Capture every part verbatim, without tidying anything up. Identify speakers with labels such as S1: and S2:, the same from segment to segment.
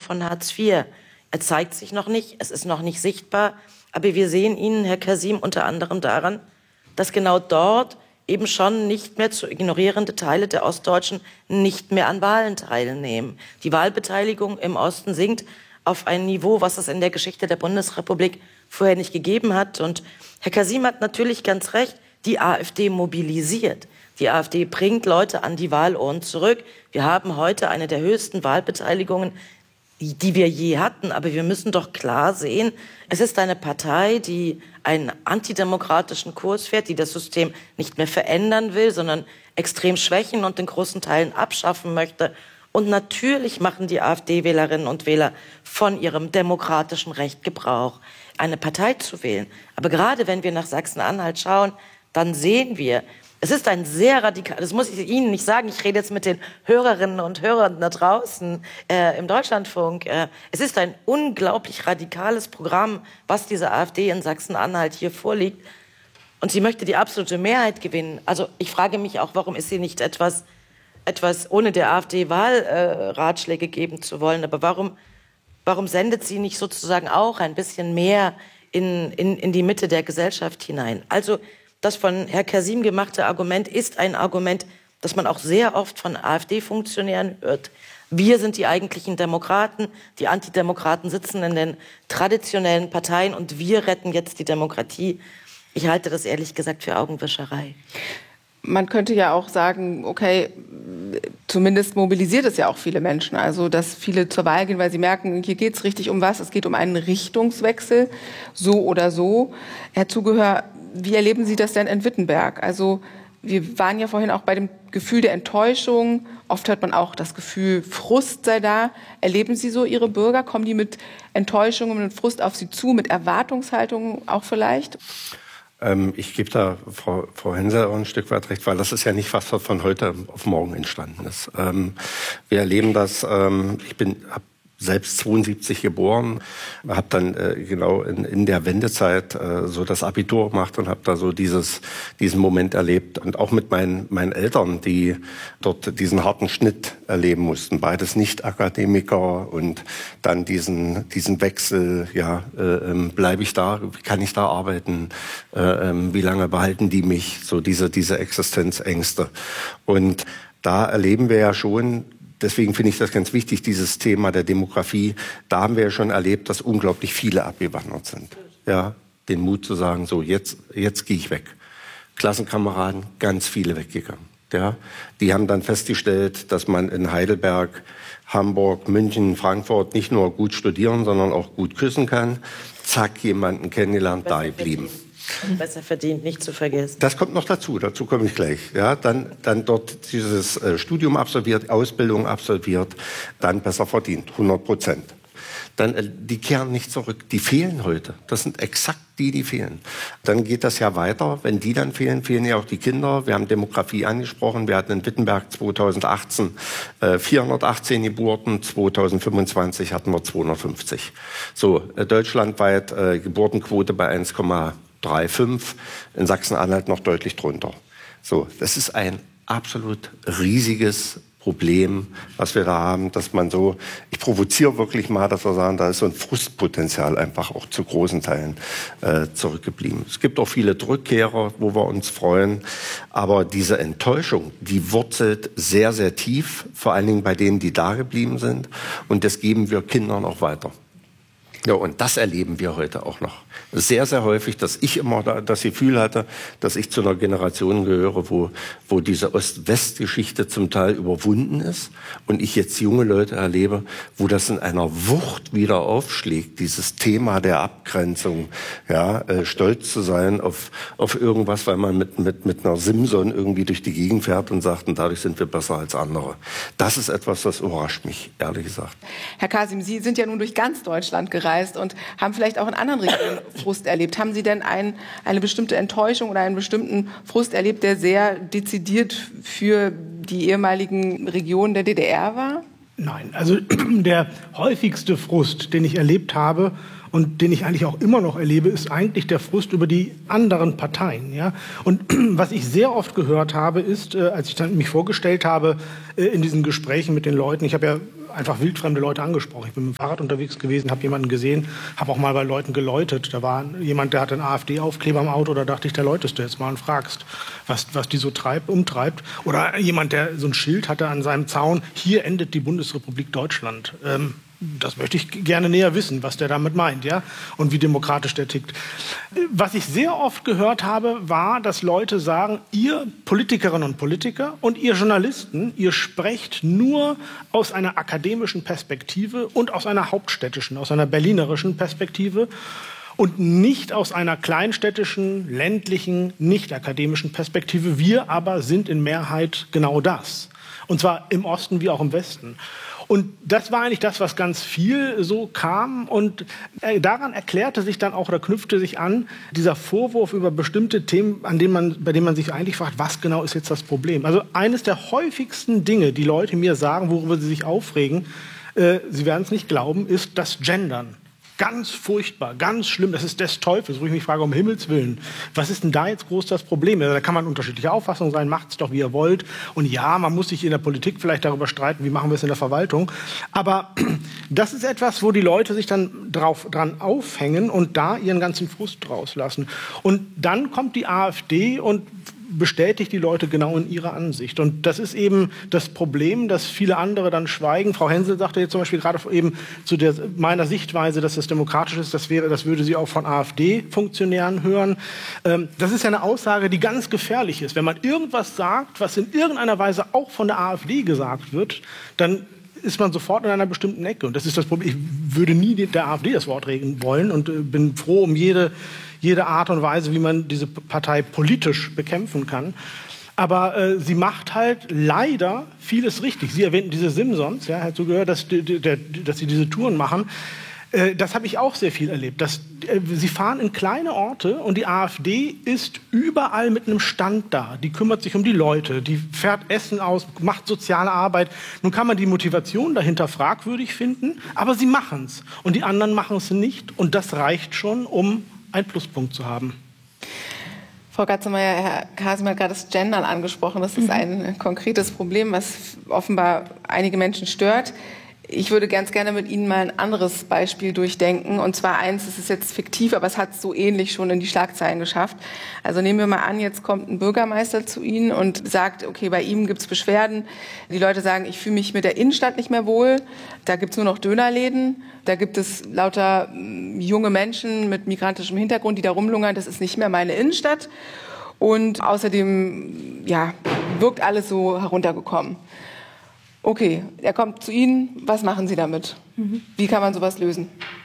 S1: von Hartz vier. Er zeigt sich noch nicht, es ist noch nicht sichtbar, aber wir sehen ihn, Herr Kasim, unter anderem daran, dass genau dort eben schon nicht mehr zu ignorierende Teile der Ostdeutschen nicht mehr an Wahlen teilnehmen. Die Wahlbeteiligung im Osten sinkt auf ein Niveau, was es in der Geschichte der Bundesrepublik vorher nicht gegeben hat. Und Herr Kasim hat natürlich ganz recht, die AfD mobilisiert. Die AfD bringt Leute an die Wahlurnen zurück. Wir haben heute eine der höchsten Wahlbeteiligungen, die, die wir je hatten. Aber wir müssen doch klar sehen, es ist eine Partei, die einen antidemokratischen Kurs fährt, die das System nicht mehr verändern will, sondern extrem schwächen und in großen Teilen abschaffen möchte. Und natürlich machen die AfD-Wählerinnen und Wähler von ihrem demokratischen Recht Gebrauch, eine Partei zu wählen. Aber gerade wenn wir nach Sachsen-Anhalt schauen, dann sehen wir, es ist ein sehr radikal, das muss ich Ihnen nicht sagen, ich rede jetzt mit den Hörerinnen und Hörern da draußen äh, im Deutschlandfunk. Äh, es ist ein unglaublich radikales Programm, was diese AfD in Sachsen-Anhalt hier vorliegt. Und sie möchte die absolute Mehrheit gewinnen. Also ich frage mich auch, warum ist sie nicht etwas, etwas ohne der AfD Wahlratschläge äh, geben zu wollen, aber warum, warum sendet sie nicht sozusagen auch ein bisschen mehr in, in, in die Mitte der Gesellschaft hinein? Also das von Herrn Kasim gemachte Argument ist ein Argument, das man auch sehr oft von AfD-Funktionären hört. Wir sind die eigentlichen Demokraten, die Antidemokraten sitzen in den traditionellen Parteien und wir retten jetzt die Demokratie. Ich halte das ehrlich gesagt für Augenwischerei.
S2: Man könnte ja auch sagen, okay, zumindest mobilisiert es ja auch viele Menschen. Also, dass viele zur Wahl gehen, weil sie merken, hier geht es richtig um was. Es geht um einen Richtungswechsel, so oder so. Herr Zugehör, wie erleben Sie das denn in Wittenberg? Also, wir waren ja vorhin auch bei dem Gefühl der Enttäuschung. Oft hört man auch das Gefühl, Frust sei da. Erleben Sie so Ihre Bürger? Kommen die mit Enttäuschung und mit Frust auf Sie zu, mit Erwartungshaltung auch vielleicht?
S3: Ähm, ich gebe da Frau, Frau Henser auch ein Stück weit recht, weil das ist ja nicht was, was von heute auf morgen entstanden ist. Ähm, wir erleben das, ähm, ich bin, hab selbst zweiundsiebzig geboren, habe dann äh, genau in, in der Wendezeit äh, so das Abitur gemacht und habe da so dieses diesen Moment erlebt und auch mit meinen meinen Eltern, die dort diesen harten Schnitt erleben mussten, beides Nicht-Akademiker und dann diesen diesen Wechsel, ja, äh, ähm, bleibe ich da, wie kann ich da arbeiten, äh, äh, wie lange behalten die mich, so diese diese Existenzängste. Und da erleben wir ja schon. Deswegen finde ich das ganz wichtig, dieses Thema der Demografie. Da haben wir ja schon erlebt, dass unglaublich viele abgewandert sind. Ja, den Mut zu sagen, so jetzt, jetzt gehe ich weg. Klassenkameraden, ganz viele weggegangen. Ja, die haben dann festgestellt, dass man in Heidelberg, Hamburg, München, Frankfurt nicht nur gut studieren, sondern auch gut küssen kann. Zack, jemanden kennengelernt, da geblieben.
S1: Und besser verdient, nicht zu vergessen.
S3: Das kommt noch dazu, dazu komme ich gleich. Ja, dann, dann dort dieses äh, Studium absolviert, Ausbildung absolviert, dann besser verdient, hundert Prozent. Dann, äh, die kehren nicht zurück, die fehlen heute. Das sind exakt die, die fehlen. Dann geht das ja weiter, wenn die dann fehlen, fehlen ja auch die Kinder. Wir haben Demografie angesprochen, wir hatten in Wittenberg zweitausendachtzehn äh, vierhundertachtzehn Geburten, zweitausendfünfundzwanzig hatten wir zweihundertfünfzig. So, äh, deutschlandweit äh, Geburtenquote bei eins Komma fünfunddreißig, in Sachsen-Anhalt noch deutlich drunter. So, das ist ein absolut riesiges Problem, was wir da haben, dass man so, ich provoziere wirklich mal, dass wir sagen, da ist so ein Frustpotenzial einfach auch zu großen Teilen äh, zurückgeblieben. Es gibt auch viele Rückkehrer, wo wir uns freuen, aber diese Enttäuschung, die wurzelt sehr, sehr tief, vor allen Dingen bei denen, die da geblieben sind, und das geben wir Kindern auch weiter. Ja, und das erleben wir heute auch noch. Sehr, sehr häufig, dass ich immer das Gefühl hatte, dass ich zu einer Generation gehöre, wo, wo diese Ost-West-Geschichte zum Teil überwunden ist und ich jetzt junge Leute erlebe, wo das in einer Wucht wieder aufschlägt, dieses Thema der Abgrenzung, ja, äh, stolz zu sein auf, auf irgendwas, weil man mit, mit, mit einer Simson irgendwie durch die Gegend fährt und sagt, und dadurch sind wir besser als andere. Das ist etwas, das überrascht mich, ehrlich gesagt.
S2: Herr Kasim, Sie sind ja nun durch ganz Deutschland gereist und haben vielleicht auch in anderen Regionen Frust erlebt. Haben Sie denn ein, eine bestimmte Enttäuschung oder einen bestimmten Frust erlebt, der sehr dezidiert für die ehemaligen Regionen der D D R war?
S4: Nein, also der häufigste Frust, den ich erlebt habe und den ich eigentlich auch immer noch erlebe, ist eigentlich der Frust über die anderen Parteien. Ja? Und was ich sehr oft gehört habe, ist, äh, als ich dann mich vorgestellt habe äh, in diesen Gesprächen mit den Leuten, ich habe ja einfach wildfremde Leute angesprochen. Ich bin mit dem Fahrrad unterwegs gewesen, habe jemanden gesehen, habe auch mal bei Leuten geläutet. Da war jemand, der hatte einen AfD-Aufkleber am Auto, da dachte ich, da läutest du jetzt mal und fragst, was, was die so treibt, umtreibt. Oder jemand, der so ein Schild hatte an seinem Zaun, hier endet die Bundesrepublik Deutschland. Ähm, Das möchte ich gerne näher wissen, was der damit meint, ja, und wie demokratisch der tickt. Was ich sehr oft gehört habe, war, dass Leute sagen, ihr Politikerinnen und Politiker und ihr Journalisten, ihr sprecht nur aus einer akademischen Perspektive und aus einer hauptstädtischen, aus einer berlinerischen Perspektive und nicht aus einer kleinstädtischen, ländlichen, nicht akademischen Perspektive. Wir aber sind in Mehrheit genau das. Und zwar im Osten wie auch im Westen. Und das war eigentlich das, was ganz viel so kam. Und daran erklärte sich dann auch oder knüpfte sich an dieser Vorwurf über bestimmte Themen, an denen man, bei denen man sich eigentlich fragt, was genau ist jetzt das Problem? Also eines der häufigsten Dinge, die Leute mir sagen, worüber sie sich aufregen, äh, sie werden es nicht glauben, ist das Gendern. Ganz furchtbar, ganz schlimm, das ist des Teufels, wo ich mich frage, um Himmels Willen, was ist denn da jetzt groß das Problem? Also, da kann man unterschiedlicher Auffassung sein, macht's doch, wie ihr wollt. Und ja, man muss sich in der Politik vielleicht darüber streiten, wie machen wir es in der Verwaltung. Aber das ist etwas, wo die Leute sich dann drauf, dran aufhängen und da ihren ganzen Frust rauslassen. Und dann kommt die AfD und bestätigt die Leute genau in ihrer Ansicht. Und das ist eben das Problem, dass viele andere dann schweigen. Frau Hensel sagte jetzt zum Beispiel gerade eben zu der, meiner Sichtweise, dass das demokratisch ist, das, wäre, das würde sie auch von AfD-Funktionären hören. Ähm, das ist ja eine Aussage, die ganz gefährlich ist. Wenn man irgendwas sagt, was in irgendeiner Weise auch von der AfD gesagt wird, dann ist man sofort in einer bestimmten Ecke. Und das ist das Problem. Ich würde nie der AfD das Wort reden wollen und äh, bin froh um jede jede Art und Weise, wie man diese Partei politisch bekämpfen kann. Aber äh, sie macht halt leider vieles richtig. Sie erwähnten diese Simpsons, ja, hat so gehört, dass, die, die, dass sie diese Touren machen. Äh, das habe ich auch sehr viel erlebt. Das, äh, sie fahren in kleine Orte und die AfD ist überall mit einem Stand da. Die kümmert sich um die Leute, die fährt Essen aus, macht soziale Arbeit. Nun kann man die Motivation dahinter fragwürdig finden, aber sie machen es. Und die anderen machen es nicht. Und das reicht schon, um einen Pluspunkt zu haben.
S2: Frau Gatzemeyer, Herr Kasim hat gerade das Gendern angesprochen. Das ist ein konkretes Problem, was offenbar einige Menschen stört. Ich würde ganz gerne mit Ihnen mal ein anderes Beispiel durchdenken. Und zwar eins, es ist jetzt fiktiv, aber es hat so ähnlich schon in die Schlagzeilen geschafft. Also nehmen wir mal an, jetzt kommt ein Bürgermeister zu Ihnen und sagt, okay, bei ihm gibt es Beschwerden. Die Leute sagen, ich fühle mich mit der Innenstadt nicht mehr wohl. Da gibt es nur noch Dönerläden. Da gibt es lauter junge Menschen mit migrantischem Hintergrund, die da rumlungern. Das ist nicht mehr meine Innenstadt. Und außerdem, ja, wirkt alles so heruntergekommen. Okay, er kommt zu Ihnen. Was machen Sie damit? Mhm. Wie kann man sowas lösen?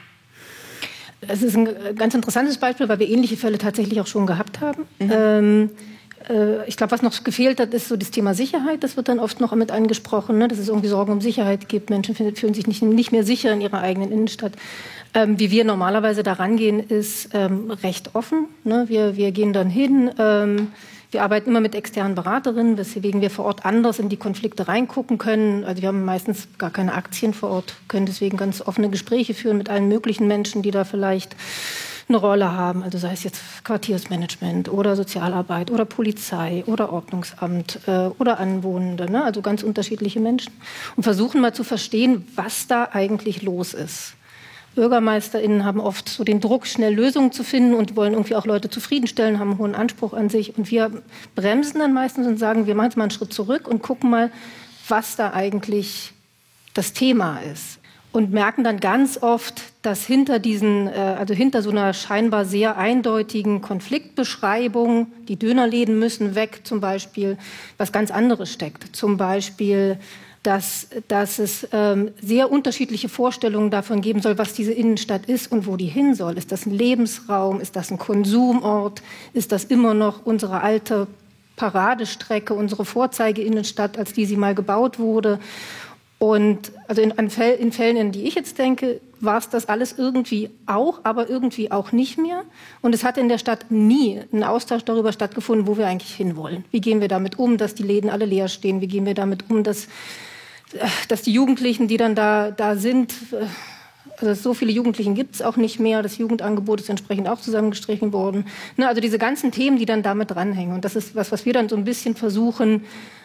S5: Es ist ein ganz interessantes Beispiel, weil wir ähnliche Fälle tatsächlich auch schon gehabt haben. Mhm. Ähm, äh, ich glaube, was noch gefehlt hat, ist so das Thema Sicherheit. Das wird dann oft noch mit angesprochen, ne? Dass es irgendwie Sorgen um Sicherheit gibt. Menschen fühlen sich nicht, nicht mehr sicher in ihrer eigenen Innenstadt. Ähm, wie wir normalerweise da rangehen, ist ähm, recht offen. Ne? Wir, wir gehen dann hin. Ähm, Wir arbeiten immer mit externen Beraterinnen, weswegen wir vor Ort anders in die Konflikte reingucken können. Also wir haben meistens gar keine Aktien vor Ort, können deswegen ganz offene Gespräche führen mit allen möglichen Menschen, die da vielleicht eine Rolle haben. Also sei es jetzt Quartiersmanagement oder Sozialarbeit oder Polizei oder Ordnungsamt äh, oder Anwohnende, ne? Also ganz unterschiedliche Menschen. Und versuchen mal zu verstehen, was da eigentlich los ist. BürgermeisterInnen haben oft so den Druck, schnell Lösungen zu finden und wollen irgendwie auch Leute zufriedenstellen, haben einen hohen Anspruch an sich. Und wir bremsen dann meistens und sagen, wir machen jetzt mal einen Schritt zurück und gucken mal, was da eigentlich das Thema ist. Und merken dann ganz oft, dass hinter diesen, also hinter so einer scheinbar sehr eindeutigen Konfliktbeschreibung, die Dönerläden müssen weg zum Beispiel, was ganz anderes steckt. Zum Beispiel Dass, dass es ähm, sehr unterschiedliche Vorstellungen davon geben soll, was diese Innenstadt ist und wo die hin soll. Ist das ein Lebensraum? Ist das ein Konsumort? Ist das immer noch unsere alte Paradestrecke, unsere Vorzeigeinnenstadt, als die sie mal gebaut wurde? Und also in, in Fällen, in die ich jetzt denke, war es das alles irgendwie auch, aber irgendwie auch nicht mehr. Und es hat in der Stadt nie ein Austausch darüber stattgefunden, wo wir eigentlich hinwollen. Wie gehen wir damit um, dass die Läden alle leer stehen? Wie gehen wir damit um, dass dass die Jugendlichen, die dann da, da sind, also so viele Jugendlichen gibt es auch nicht mehr, das Jugendangebot ist entsprechend auch zusammengestrichen worden. Ne, also diese ganzen Themen, die dann damit dranhängen. Und das ist was, was wir dann so ein bisschen versuchen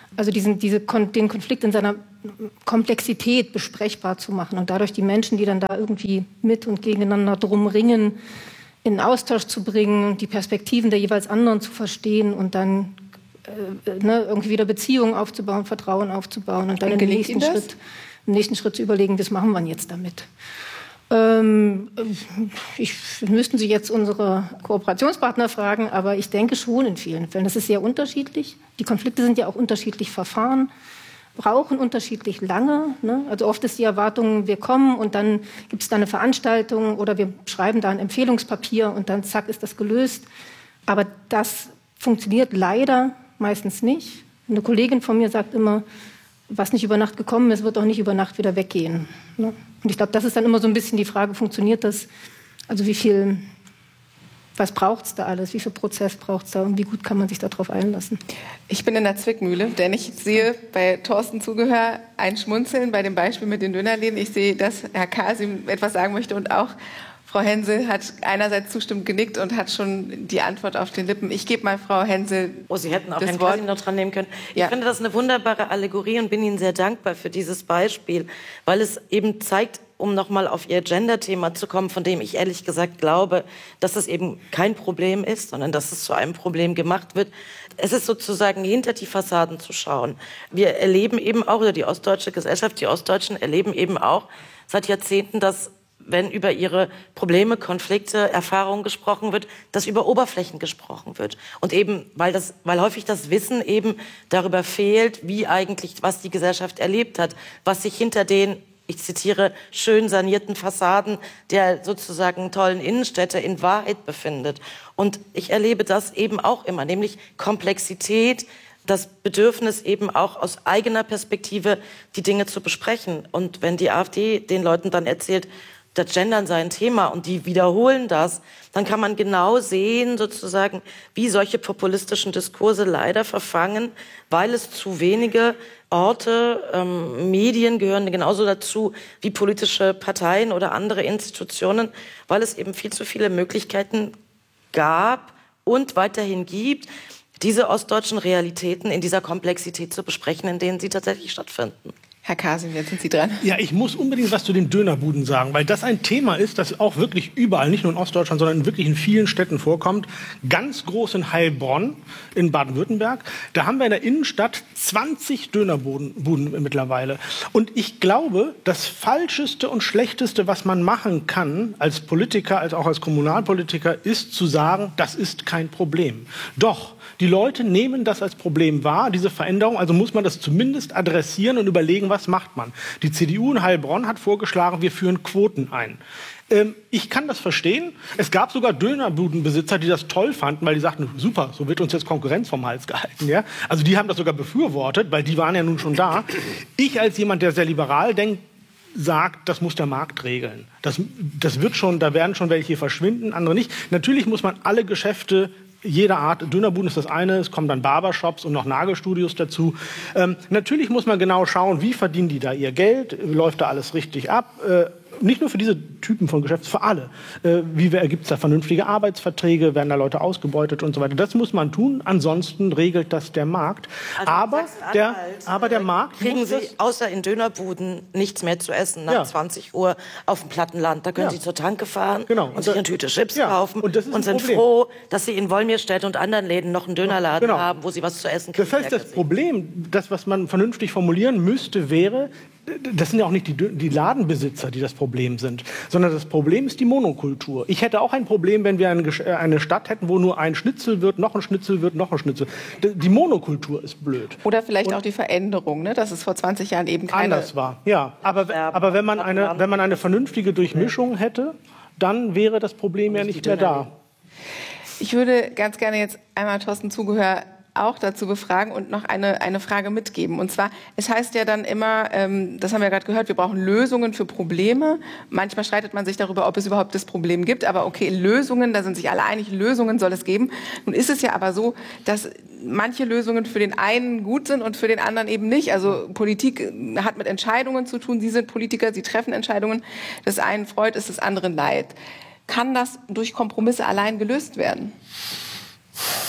S5: Also diesen, diese, den Konflikt in seiner Komplexität besprechbar zu machen und dadurch die Menschen, die dann da irgendwie mit und gegeneinander drum ringen, in Austausch zu bringen und die Perspektiven der jeweils anderen zu verstehen und dann äh, ne, irgendwie wieder Beziehungen aufzubauen, Vertrauen aufzubauen und dann und im, nächsten Schritt, im nächsten Schritt zu überlegen, was machen wir jetzt damit. Ähm, ich, müssten Sie jetzt unsere Kooperationspartner fragen, aber ich denke schon in vielen Fällen. Das ist sehr unterschiedlich. Die Konflikte sind ja auch unterschiedlich verfahren, brauchen unterschiedlich lange. Ne? Also oft ist die Erwartung, wir kommen und dann gibt es da eine Veranstaltung oder wir schreiben da ein Empfehlungspapier und dann zack ist das gelöst. Aber das funktioniert leider meistens nicht. Eine Kollegin von mir sagt immer, was nicht über Nacht gekommen ist, wird auch nicht über Nacht wieder weggehen. Ne? Und ich glaube, das ist dann immer so ein bisschen die Frage, funktioniert das? Also wie viel, was braucht es da alles? Wie viel Prozess braucht es da und wie gut kann man sich darauf einlassen?
S2: Ich bin in der Zwickmühle, denn ich sehe bei Thorsten Zugehör ein Schmunzeln bei dem Beispiel mit den Dönerläden. Ich sehe, dass Herr Kasim etwas sagen möchte und auch Frau Hensel hat einerseits zustimmend genickt und hat schon die Antwort auf den Lippen. Ich gebe mal Frau Hensel
S1: Oh, Sie hätten auch
S2: das
S1: Herrn
S2: Wort.
S1: Kasim noch dran nehmen können. Ich
S2: Ja.
S1: finde das eine wunderbare Allegorie und bin Ihnen sehr dankbar für dieses Beispiel, weil es eben zeigt, um nochmal auf Ihr Gender-Thema zu kommen, von dem ich ehrlich gesagt glaube, dass es eben kein Problem ist, sondern dass es zu einem Problem gemacht wird. Es ist sozusagen hinter die Fassaden zu schauen. Wir erleben eben auch, oder die ostdeutsche Gesellschaft, die Ostdeutschen erleben eben auch seit Jahrzehnten, dass wenn über ihre Probleme, Konflikte, Erfahrungen gesprochen wird, dass über Oberflächen gesprochen wird. Und eben, weil das, weil häufig das Wissen eben darüber fehlt, wie eigentlich, was die Gesellschaft erlebt hat, was sich hinter den, ich zitiere, schön sanierten Fassaden der sozusagen tollen Innenstädte in Wahrheit befindet. Und ich erlebe das eben auch immer, nämlich Komplexität, das Bedürfnis eben auch aus eigener Perspektive die Dinge zu besprechen. Und wenn die AfD den Leuten dann erzählt, das Gendern sei ein Thema und die wiederholen das, dann kann man genau sehen, sozusagen, wie solche populistischen Diskurse leider verfangen, weil es zu wenige Orte, ähm, Medien gehören genauso dazu wie politische Parteien oder andere Institutionen, weil es eben viel zu viele Möglichkeiten gab und weiterhin gibt, diese ostdeutschen Realitäten in dieser Komplexität zu besprechen, in denen sie tatsächlich stattfinden.
S2: Herr Kasim, jetzt sind Sie dran.
S4: Ja, ich muss unbedingt was zu den Dönerbuden sagen, weil das ein Thema ist, das auch wirklich überall, nicht nur in Ostdeutschland, sondern wirklich in vielen Städten vorkommt. Ganz groß in Heilbronn in Baden-Württemberg. Da haben wir in der Innenstadt zwanzig Dönerbuden Buden mittlerweile. Und ich glaube, das Falscheste und Schlechteste, was man machen kann als Politiker, als auch als Kommunalpolitiker, ist zu sagen, das ist kein Problem. Doch, die Leute nehmen das als Problem wahr, diese Veränderung, also muss man das zumindest adressieren und überlegen, was macht man. Die C D U in Heilbronn hat vorgeschlagen, wir führen Quoten ein. Ähm, ich kann das verstehen. Es gab sogar Dönerbudenbesitzer, die das toll fanden, weil die sagten, super, so wird uns jetzt Konkurrenz vom Hals gehalten. Ja? Also die haben das sogar befürwortet, weil die waren ja nun schon da. Ich als jemand, der sehr liberal denkt, sagt, das muss der Markt regeln. Das, das wird schon, da werden schon welche verschwinden, andere nicht. Natürlich muss man alle Geschäfte jeder Art, Dönerbuden ist das eine, es kommen dann Barbershops und noch Nagelstudios dazu. Ähm, natürlich muss man genau schauen, wie verdienen die da ihr Geld, läuft da alles richtig ab. Äh, nicht nur für diese Typen von Geschäfts, für alle. Äh, wie gibt es da vernünftige Arbeitsverträge, werden da Leute ausgebeutet und so weiter. Das muss man tun, ansonsten regelt das der Markt.
S1: Also
S4: aber, der, aber der Markt
S1: kriegen
S4: muss
S1: Sie
S4: das
S1: außer in Dönerbuden nichts mehr zu essen nach
S4: Ja.
S1: zwanzig Uhr auf dem Plattenland. Da können
S4: Ja.
S1: Sie zur Tanke fahren
S4: Genau.
S1: und
S4: Und
S1: sich
S4: da-
S1: eine Tüte Chips
S4: Ja.
S1: kaufen
S4: Und das ist ein
S1: sind
S4: Problem.
S1: froh, dass Sie in Wolmirstedt und anderen Läden noch einen Dönerladen
S4: Genau.
S1: haben, wo Sie was zu essen kriegen.
S4: Das heißt,
S1: Herr
S4: das
S1: Kasim.
S4: Problem, das, was man vernünftig formulieren müsste, wäre, das sind ja auch nicht die, Dö- die Ladenbesitzer, die das Problem sind, sondern das Problem ist die Monokultur. Ich hätte auch ein Problem, wenn wir eine, Gesch- äh, eine Stadt hätten, wo nur ein Schnitzel wird, noch ein Schnitzel wird, noch ein Schnitzel. D- Die Monokultur ist blöd.
S2: Oder vielleicht auch die Veränderung, ne? dass es vor zwanzig Jahren eben keine...
S4: Anders war. Ja, aber,
S1: Ja,
S4: aber wenn, man eine,
S1: Plattenland.
S4: wenn man eine vernünftige Durchmischung hätte, dann wäre das Problem ja nicht mehr da.
S2: Ich würde ganz gerne jetzt einmal Thorsten Zugehör auch dazu befragen und noch eine, eine Frage mitgeben. Und zwar, es heißt ja dann immer, ähm, das haben wir gerade gehört, wir brauchen Lösungen für Probleme. Manchmal streitet man sich darüber, ob es überhaupt das Problem gibt. Aber okay, Lösungen, da sind sich alle einig, Lösungen soll es geben. Nun ist es ja aber so, dass manche Lösungen für den einen gut sind und für den anderen eben nicht. Also Politik hat mit Entscheidungen zu tun. Sie sind Politiker, Sie treffen Entscheidungen. Das einen freut, ist das anderen leid. Kann das durch Kompromisse allein gelöst werden?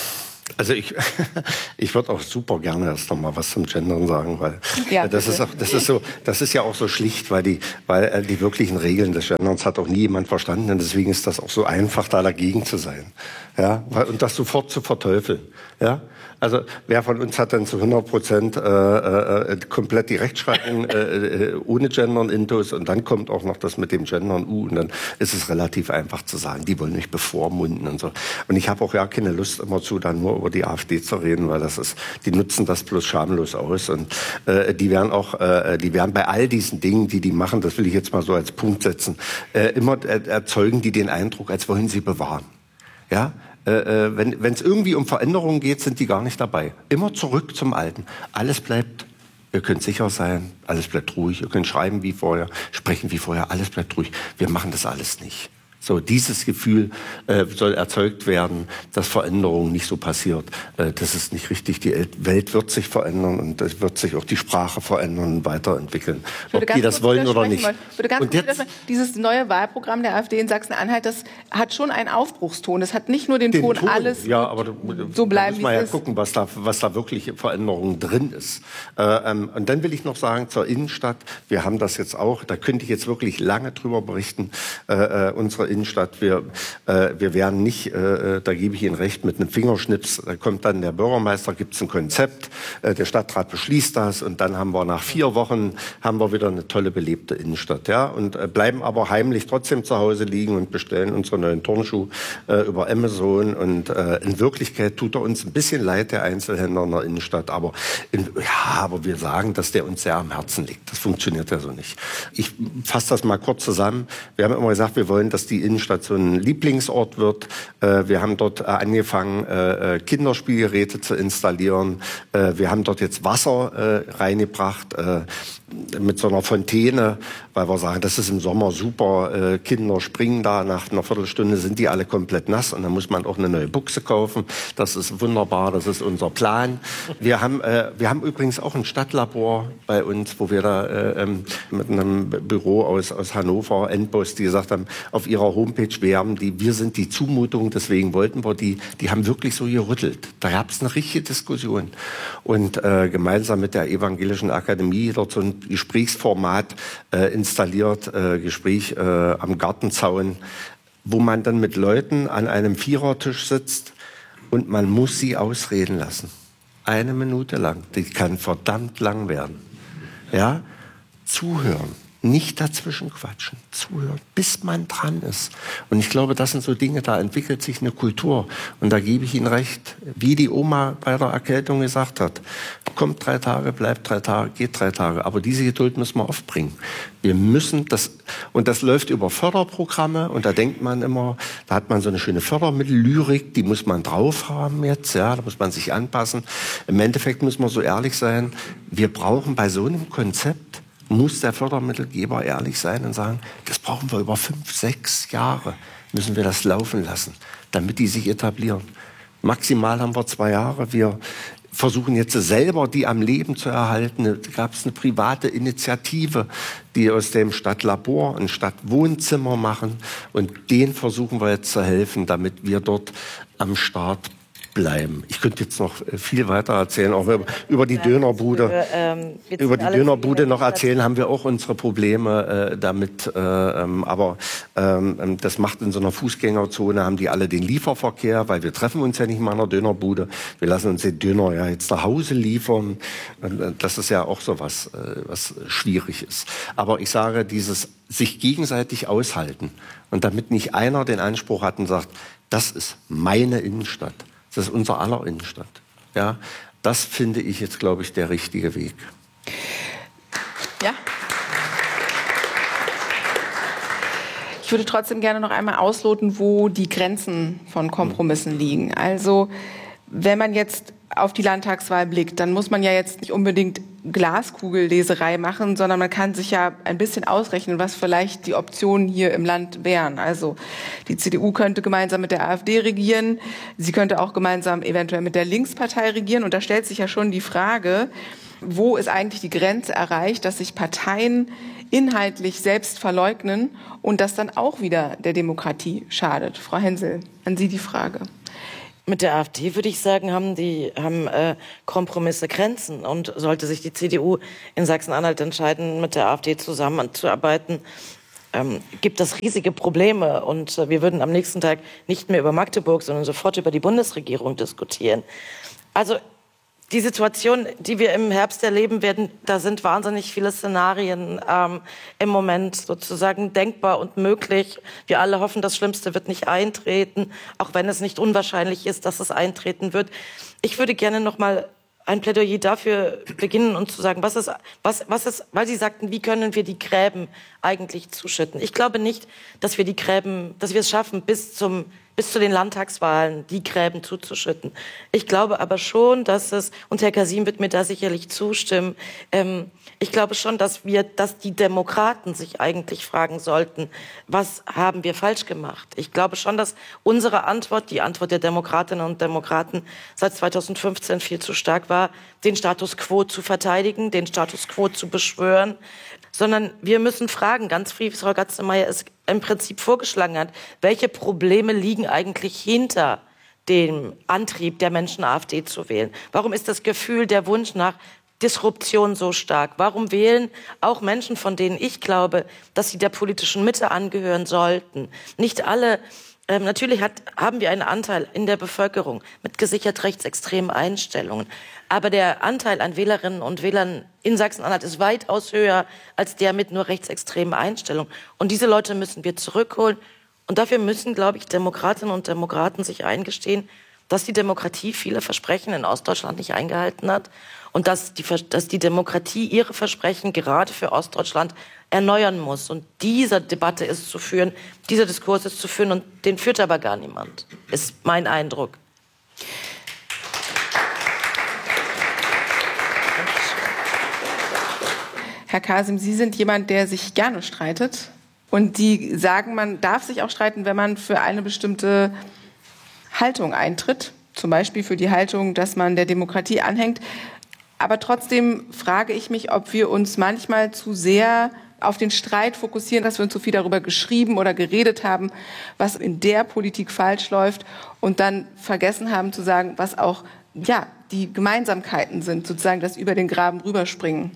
S3: Also ich, ich würde auch super gerne erst noch mal was zum Gendern sagen, weil
S2: ja,
S3: das ist auch, das ist so, das ist ja auch so schlicht, weil die, weil äh, die wirklichen Regeln des Genderns hat auch nie jemand verstanden und deswegen ist das auch so einfach, da dagegen zu sein, ja, und das sofort zu verteufeln, ja. Also wer von uns hat denn zu hundert Prozent äh, äh, komplett die Rechtschreibung äh, äh, ohne Gendern intus und dann kommt auch noch das mit dem Gendern U und dann ist es relativ einfach zu sagen, die wollen mich bevormunden und so. Und ich habe auch ja keine Lust immer zu, dann nur über die AfD zu reden, weil das ist, die nutzen das bloß schamlos aus und äh, die werden auch, äh, die werden bei all diesen Dingen, die die machen, das will ich jetzt mal so als Punkt setzen, äh, immer äh, erzeugen die den Eindruck, als wollen sie bewahren, ja. Äh, wenn es irgendwie um Veränderungen geht, sind die gar nicht dabei. Immer zurück zum Alten. Alles bleibt, ihr könnt sicher sein, alles bleibt ruhig, ihr könnt schreiben wie vorher, sprechen wie vorher, alles bleibt ruhig. Wir machen das alles nicht. So, dieses Gefühl äh, soll erzeugt werden, dass Veränderung nicht so passiert. Äh, das ist nicht richtig. Die Welt wird sich verändern und es wird sich auch die Sprache verändern und weiterentwickeln. Ob die das wollen oder nicht.
S2: Ich würde ganz
S3: und
S2: kurz
S3: jetzt,
S2: dieses neue Wahlprogramm der AfD in Sachsen-Anhalt, das hat schon einen Aufbruchston. Das hat nicht nur den, den Ton, Ton, alles
S3: ja, aber da,
S2: so bleiben,
S3: da muss man ja gucken, was da, was da wirklich Veränderung drin ist. Äh, ähm, und dann will ich noch sagen, zur Innenstadt, wir haben das jetzt auch, da könnte ich jetzt wirklich lange drüber berichten, äh, äh, unsere Innenstadt, wir, äh, wir werden nicht, äh, da gebe ich Ihnen recht, mit einem Fingerschnips, da kommt dann der Bürgermeister, gibt es ein Konzept, äh, der Stadtrat beschließt das und dann haben wir nach vier Wochen haben wir wieder eine tolle, belebte Innenstadt, ja, und äh, bleiben aber heimlich trotzdem zu Hause liegen und bestellen unsere neuen Turnschuhe äh, über Amazon und äh, in Wirklichkeit tut er uns ein bisschen leid, der Einzelhändler in der Innenstadt, aber in, ja, aber wir sagen, dass der uns sehr am Herzen liegt. Das funktioniert ja so nicht. Ich fasse das mal kurz zusammen. Wir haben immer gesagt, wir wollen, dass die Innenstadt so ein Lieblingsort wird. Äh, wir haben dort äh, angefangen, äh, Kinderspielgeräte zu installieren. Äh, wir haben dort jetzt Wasser äh, reingebracht äh, mit so einer Fontäne, weil wir sagen, das ist im Sommer super. Äh, Kinder springen da, nach einer Viertelstunde sind die alle komplett nass und dann muss man auch eine neue Buchse kaufen. Das ist wunderbar, das ist unser Plan. Wir haben, äh, wir haben übrigens auch ein Stadtlabor bei uns, wo wir da äh, mit einem Büro aus, aus Hannover, Endpost, die gesagt haben, auf ihrer Homepage, wir haben die, wir sind die Zumutung, deswegen wollten wir die, die haben wirklich so gerüttelt. Da gab es eine richtige Diskussion. Und äh, gemeinsam mit der Evangelischen Akademie dort so ein Gesprächsformat äh, installiert, äh, Gespräch äh, am Gartenzaun, wo man dann mit Leuten an einem Vierertisch sitzt und man muss sie ausreden lassen. Eine Minute lang. Die kann verdammt lang werden. Ja? Zuhören. Nicht dazwischen quatschen, zuhören, bis man dran ist. Und ich glaube, das sind so Dinge, da entwickelt sich eine Kultur. Und da gebe ich Ihnen recht, wie die Oma bei der Erkältung gesagt hat, kommt drei Tage, bleibt drei Tage, geht drei Tage. Aber diese Geduld müssen wir aufbringen. Wir müssen das, und das läuft über Förderprogramme. Und da denkt man immer, da hat man so eine schöne Fördermittellyrik, die muss man drauf haben jetzt, ja, da muss man sich anpassen. Im Endeffekt müssen wir so ehrlich sein, wir brauchen bei so einem Konzept, muss der Fördermittelgeber ehrlich sein und sagen, das brauchen wir über fünf, sechs Jahre, müssen wir das laufen lassen, damit die sich etablieren. Maximal haben wir zwei Jahre. Wir versuchen jetzt selber, die am Leben zu erhalten. Da gab es eine private Initiative, die aus dem Stadtlabor ein Stadtwohnzimmer machen. Und denen versuchen wir jetzt zu helfen, damit wir dort am Start bleiben. Ich könnte jetzt noch viel weiter erzählen, auch über, über die Dönerbude.
S1: Für, ähm,
S3: über die Dönerbude noch erzählen, haben wir auch unsere Probleme äh, damit. Äh, ähm, aber ähm, das macht in so einer Fußgängerzone, haben die alle den Lieferverkehr, weil wir treffen uns ja nicht mal in einer Dönerbude. Wir lassen uns den Döner ja jetzt nach Hause liefern. Das ist ja auch so was, äh, was schwierig ist. Aber ich sage, dieses sich gegenseitig aushalten und damit nicht einer den Anspruch hat und sagt, das ist meine Innenstadt. Das ist unser aller Innenstadt. Ja, das finde ich jetzt, glaube ich, der richtige Weg.
S2: Ja. Ich würde trotzdem gerne noch einmal ausloten, wo die Grenzen von Kompromissen liegen. Also, wenn man jetzt auf die Landtagswahl blickt, dann muss man ja jetzt nicht unbedingt Glaskugelleserei machen, sondern man kann sich ja ein bisschen ausrechnen, was vielleicht die Optionen hier im Land wären. Also die C D U könnte gemeinsam mit der AfD regieren, sie könnte auch gemeinsam eventuell mit der Linkspartei regieren. Und da stellt sich ja schon die Frage, wo ist eigentlich die Grenze erreicht, dass sich Parteien inhaltlich selbst verleugnen und das dann auch wieder der Demokratie schadet. Frau Hensel, an Sie die Frage.
S1: Mit der AfD würde ich sagen, haben die haben äh, Kompromisse Grenzen. Und sollte sich die C D U in Sachsen-Anhalt entscheiden, mit der AfD zusammenzuarbeiten, ähm, gibt das riesige Probleme. Und äh, wir würden am nächsten Tag nicht mehr über Magdeburg, sondern sofort über die Bundesregierung diskutieren. Also die Situation, die wir im Herbst erleben werden, da sind wahnsinnig viele Szenarien ähm, im Moment sozusagen denkbar und möglich. Wir alle hoffen, das Schlimmste wird nicht eintreten, auch wenn es nicht unwahrscheinlich ist, dass es eintreten wird. Ich würde gerne noch mal ein Plädoyer dafür beginnen und zu sagen, was ist, was, was ist, weil Sie sagten, wie können wir die Gräben eigentlich zuschütten? Ich glaube nicht, dass wir die Gräben, dass wir es schaffen, bis zum bis zu den Landtagswahlen die Gräben zuzuschütten. Ich glaube aber schon, dass es, und Herr Kasim wird mir da sicherlich zustimmen, ähm, ich glaube schon, dass wir, dass die Demokraten sich eigentlich fragen sollten, was haben wir falsch gemacht? Ich glaube schon, dass unsere Antwort, die Antwort der Demokratinnen und Demokraten seit zweitausendfünfzehn viel zu stark war, den Status quo zu verteidigen, den Status quo zu beschwören, sondern wir müssen fragen, ganz wie Frau Gatzemeyer es im Prinzip vorgeschlagen hat, welche Probleme liegen eigentlich hinter dem Antrieb der Menschen, AfD zu wählen? Warum ist das Gefühl, der Wunsch nach Disruption so stark? Warum wählen auch Menschen, von denen ich glaube, dass sie der politischen Mitte angehören sollten? Nicht alle. Ähm, natürlich hat, haben wir einen Anteil in der Bevölkerung mit gesichert rechtsextremen Einstellungen. Aber der Anteil an Wählerinnen und Wählern in Sachsen-Anhalt ist weitaus höher als der mit nur rechtsextremen Einstellungen. Und diese Leute müssen wir zurückholen. Und dafür müssen, glaube ich, Demokratinnen und Demokraten sich eingestehen, dass die Demokratie viele Versprechen in Ostdeutschland nicht eingehalten hat und dass die, dass die Demokratie ihre Versprechen gerade für Ostdeutschland erneuern muss. Und diese Debatte ist zu führen, dieser Diskurs ist zu führen, und den führt aber gar niemand, ist mein Eindruck.
S2: Herr Kasim, Sie sind jemand, der sich gerne streitet. Und Sie sagen, man darf sich auch streiten, wenn man für eine bestimmte Haltung eintritt. Zum Beispiel für die Haltung, dass man der Demokratie anhängt. Aber trotzdem frage ich mich, ob wir uns manchmal zu sehr auf den Streit fokussieren, dass wir uns zu viel darüber geschrieben oder geredet haben, was in der Politik falsch läuft, und dann vergessen haben zu sagen, was auch ja, die Gemeinsamkeiten sind, sozusagen das über den Graben rüberspringen.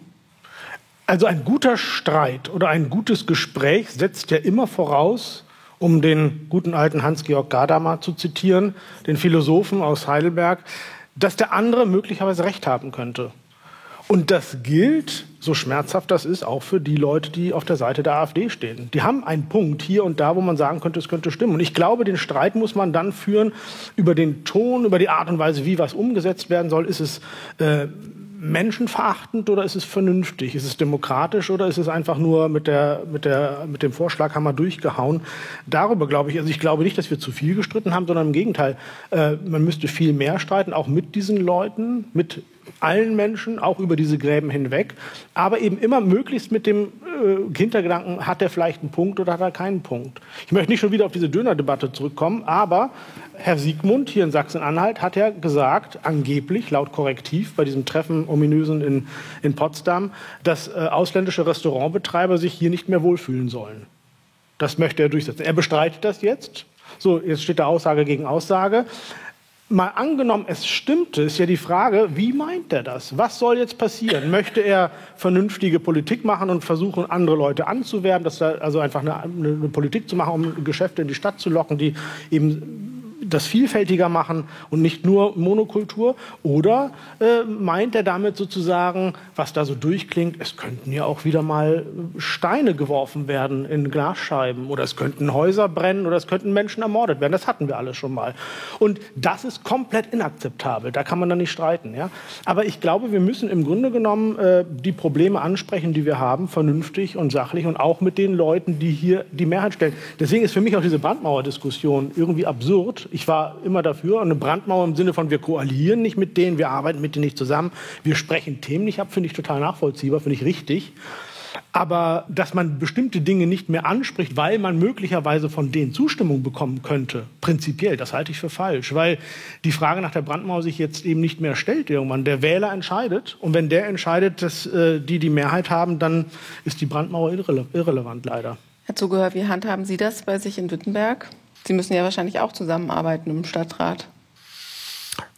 S4: Also ein guter Streit oder ein gutes Gespräch setzt ja immer voraus, um den guten alten Hans-Georg Gadamer zu zitieren, den Philosophen aus Heidelberg, dass der andere möglicherweise recht haben könnte. Und das gilt, so schmerzhaft das ist, auch für die Leute, die auf der Seite der AfD stehen. Die haben einen Punkt hier und da, wo man sagen könnte, es könnte stimmen. Und ich glaube, den Streit muss man dann führen über den Ton, über die Art und Weise, wie was umgesetzt werden soll. Ist es äh, menschenverachtend oder ist es vernünftig? Ist es demokratisch oder ist es einfach nur mit, der, mit, der, mit dem Vorschlaghammer durchgehauen? Darüber glaube ich, also ich glaube nicht, dass wir zu viel gestritten haben, sondern im Gegenteil. Äh, man müsste viel mehr streiten, auch mit diesen Leuten, mit allen Menschen, auch über diese Gräben hinweg, aber eben immer möglichst mit dem äh, Hintergedanken, hat er vielleicht einen Punkt oder hat er keinen Punkt. Ich möchte nicht schon wieder auf diese Dönerdebatte zurückkommen, aber Herr Siegmund hier in Sachsen-Anhalt hat ja gesagt, angeblich, laut Korrektiv, bei diesem Treffen ominösen in, in Potsdam, dass äh, ausländische Restaurantbetreiber sich hier nicht mehr wohlfühlen sollen. Das möchte er durchsetzen. Er bestreitet das jetzt. So, jetzt steht da Aussage gegen Aussage. Mal angenommen, es stimmte, ist ja die Frage, wie meint er das? Was soll jetzt passieren? Möchte er vernünftige Politik machen und versuchen, andere Leute anzuwerben, dass da also einfach eine, eine Politik zu machen, um Geschäfte in die Stadt zu locken, die eben das vielfältiger machen und nicht nur Monokultur? Oder äh, meint er damit sozusagen, was da so durchklingt, es könnten ja auch wieder mal Steine geworfen werden in Glasscheiben oder es könnten Häuser brennen oder es könnten Menschen ermordet werden. Das hatten wir alles schon mal. Und das ist komplett inakzeptabel. Da kann man dann nicht streiten. Ja? Aber ich glaube, wir müssen im Grunde genommen äh, die Probleme ansprechen, die wir haben, vernünftig und sachlich und auch mit den Leuten, die hier die Mehrheit stellen. Deswegen ist für mich auch diese Brandmauerdiskussion irgendwie absurd. Ich war immer dafür, eine Brandmauer im Sinne von, wir koalieren nicht mit denen, wir arbeiten mit denen nicht zusammen, wir sprechen Themen nicht ab, finde ich total nachvollziehbar, finde ich richtig. Aber dass man bestimmte Dinge nicht mehr anspricht, weil man möglicherweise von denen Zustimmung bekommen könnte, prinzipiell, das halte ich für falsch. Weil die Frage nach der Brandmauer sich jetzt eben nicht mehr stellt irgendwann. Der Wähler entscheidet. Und wenn der entscheidet, dass äh, die die Mehrheit haben, dann ist die Brandmauer irrele- irrelevant, leider.
S2: Herr Zugehör, wie handhaben Sie das bei sich in Wittenberg? Sie müssen ja wahrscheinlich auch zusammenarbeiten im Stadtrat.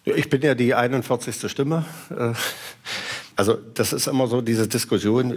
S3: Ich bin ja die einundvierzigste Stimme. Also das ist immer so, diese Diskussion,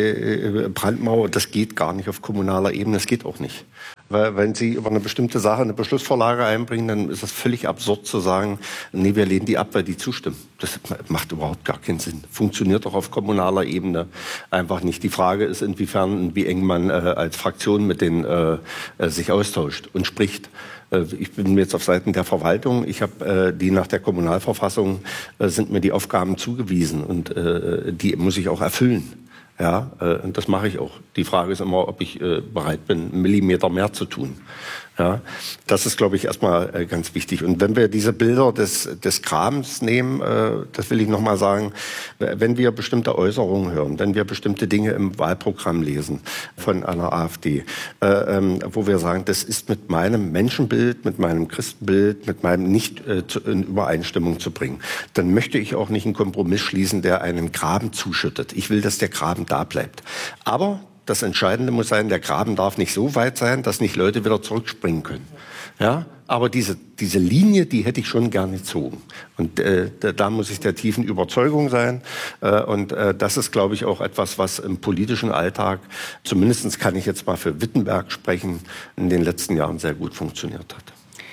S3: äh, Brandmauer, das geht gar nicht auf kommunaler Ebene, das geht auch nicht. Weil wenn Sie über eine bestimmte Sache eine Beschlussvorlage einbringen, dann ist es völlig absurd zu sagen, nee, wir lehnen die ab, weil die zustimmen. Das macht überhaupt gar keinen Sinn. Funktioniert doch auf kommunaler Ebene einfach nicht. Die Frage ist, inwiefern und wie eng man äh, als Fraktion mit denen äh, sich austauscht und spricht. Ich bin jetzt auf Seiten der Verwaltung. Ich habe äh, die nach der Kommunalverfassung äh, sind mir die Aufgaben zugewiesen und äh, die muss ich auch erfüllen. Ja, äh, und das mache ich auch. Die Frage ist immer, ob ich äh, bereit bin, einen Millimeter mehr zu tun. Ja, das ist, glaube ich, erstmal äh, ganz wichtig. Und wenn wir diese Bilder des, des Grabens nehmen, äh, das will ich noch mal sagen, wenn wir bestimmte Äußerungen hören, wenn wir bestimmte Dinge im Wahlprogramm lesen von einer AfD, äh, ähm, wo wir sagen, das ist mit meinem Menschenbild, mit meinem Christenbild, mit meinem nicht äh, zu, in Übereinstimmung zu bringen, dann möchte ich auch nicht einen Kompromiss schließen, der einen Graben zuschüttet. Ich will, dass der Graben da bleibt. Aber das Entscheidende muss sein, der Graben darf nicht so weit sein, dass nicht Leute wieder zurückspringen können. Ja, aber diese, diese Linie, die hätte ich schon gerne gezogen. Und äh, da, da muss ich der tiefen Überzeugung sein. Äh, und äh, das ist, glaube ich, auch etwas, was im politischen Alltag, zumindest kann ich jetzt mal für Wittenberg sprechen, in den letzten Jahren sehr gut funktioniert hat.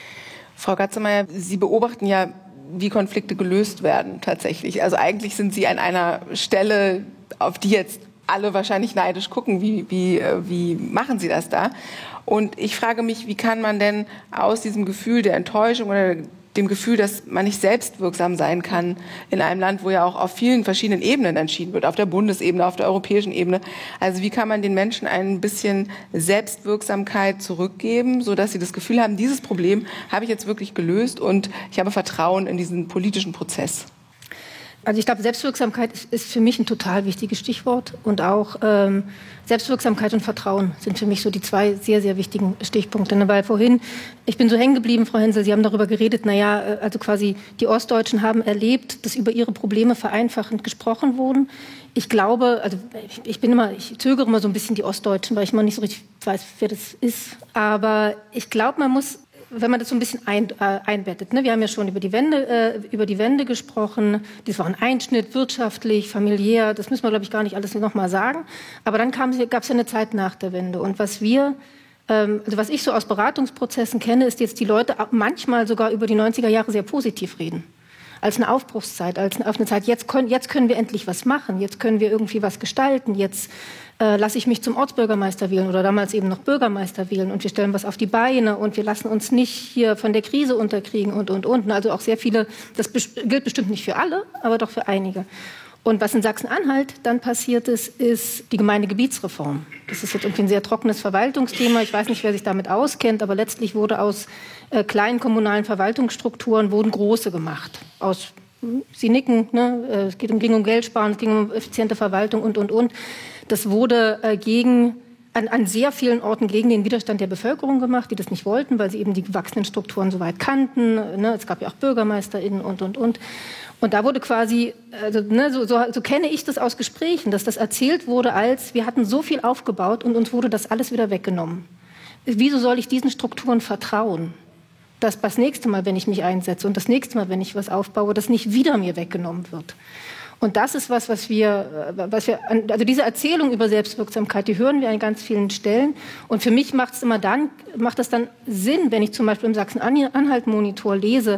S2: Frau Gatzemeyer, Sie beobachten ja, wie Konflikte gelöst werden tatsächlich. Also eigentlich sind Sie an einer Stelle, auf die jetzt alle wahrscheinlich neidisch gucken, wie, wie, wie machen Sie das da? Und ich frage mich, wie kann man denn aus diesem Gefühl der Enttäuschung oder dem Gefühl, dass man nicht selbstwirksam sein kann in einem Land, wo ja auch auf vielen verschiedenen Ebenen entschieden wird, auf der Bundesebene, auf der europäischen Ebene. Also wie kann man den Menschen ein bisschen Selbstwirksamkeit zurückgeben, sodass sie das Gefühl haben, dieses Problem habe ich jetzt wirklich gelöst und ich habe Vertrauen in diesen politischen Prozess?
S5: Also ich glaube, Selbstwirksamkeit ist, ist für mich ein total wichtiges Stichwort. Und auch ähm, Selbstwirksamkeit und Vertrauen sind für mich so die zwei sehr, sehr wichtigen Stichpunkte. Weil vorhin, ich bin so hängen geblieben, Frau Hensel, Sie haben darüber geredet, naja, also quasi die Ostdeutschen haben erlebt, dass über ihre Probleme vereinfachend gesprochen wurden. Ich glaube, also ich, ich bin immer, ich zögere immer so ein bisschen die Ostdeutschen, weil ich immer nicht so richtig weiß, wer das ist. Aber ich glaube, man muss, wenn man das so ein bisschen ein, äh, einbettet. Ne? Wir haben ja schon über die Wende, äh, über die Wende gesprochen. Das war ein Einschnitt, wirtschaftlich, familiär. Das müssen wir, glaube ich, gar nicht alles noch mal sagen. Aber dann gab es ja eine Zeit nach der Wende. Und was wir, ähm, also was ich so aus Beratungsprozessen kenne, ist jetzt die Leute manchmal sogar über die neunziger Jahre sehr positiv reden. Als eine Aufbruchszeit, als eine, auf eine Zeit, jetzt können, jetzt können wir endlich was machen, jetzt können wir irgendwie was gestalten, jetzt äh, lasse ich mich zum Ortsbürgermeister wählen oder damals eben noch Bürgermeister wählen und wir stellen was auf die Beine und wir lassen uns nicht hier von der Krise unterkriegen und, und, und. Also auch sehr viele, das gilt bestimmt nicht für alle, aber doch für einige. Und was in Sachsen-Anhalt dann passiert ist, ist die Gemeindegebietsreform. Das ist jetzt irgendwie ein sehr trockenes Verwaltungsthema. Ich weiß nicht, wer sich damit auskennt, aber letztlich wurde aus äh, kleinen kommunalen Verwaltungsstrukturen wurden große gemacht. Aus, Sie nicken, ne? Es geht um, ging um Geldsparen, es ging um effiziente Verwaltung und, und, und. Das wurde äh, gegen, an, an sehr vielen Orten gegen den Widerstand der Bevölkerung gemacht, die das nicht wollten, weil sie eben die gewachsenen Strukturen so weit kannten. Ne? Es gab ja auch BürgermeisterInnen und, und, und. Und da wurde quasi, also, ne, so, so, so kenne ich das aus Gesprächen, dass das erzählt wurde als, wir hatten so viel aufgebaut und uns wurde das alles wieder weggenommen. Wieso soll ich diesen Strukturen vertrauen, dass das nächste Mal, wenn ich mich einsetze und das nächste Mal, wenn ich was aufbaue, das nicht wieder mir weggenommen wird? Und das ist was, was wir, was wir, also diese Erzählung über Selbstwirksamkeit, die hören wir an ganz vielen Stellen. Und für mich macht es immer dann, macht es dann Sinn, wenn ich zum Beispiel im Sachsen-Anhalt-Monitor lese,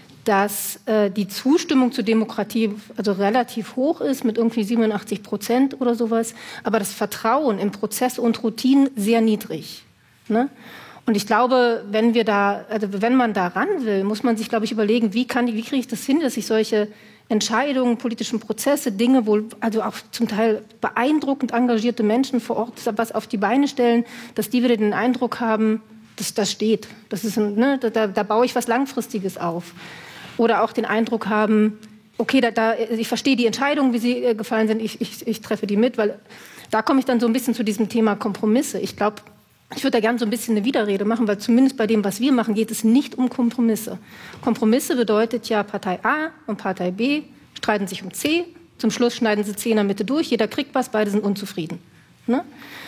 S5: dass äh, die Zustimmung zur Demokratie also relativ hoch ist, mit irgendwie siebenundachtzig Prozent oder sowas, aber das Vertrauen in Prozesse und Routinen sehr niedrig. Ne? Und ich glaube, wenn wir da, also wenn man da ran will, muss man sich, glaube ich, überlegen, wie kann, wie kriege ich das hin, dass ich solche Entscheidungen, politischen Prozesse, Dinge, wo also auch zum Teil beeindruckend engagierte Menschen vor Ort was auf die Beine stellen, dass die wieder den Eindruck haben, dass das steht. Das ist ein, ne, da, da baue ich was Langfristiges auf. Oder auch den Eindruck haben, okay, da, da, ich verstehe die Entscheidungen, wie sie äh, gefallen sind, ich, ich, ich treffe die mit, weil da komme ich dann so ein bisschen zu diesem Thema Kompromisse. Ich glaube, ich würde da gerne so ein bisschen eine Widerrede machen, weil zumindest bei dem, was wir machen, geht es nicht um Kompromisse. Kompromisse bedeutet ja, Partei A und Partei B streiten sich um C, zum Schluss schneiden sie C in der Mitte durch, jeder kriegt was, beide sind unzufrieden. Ne?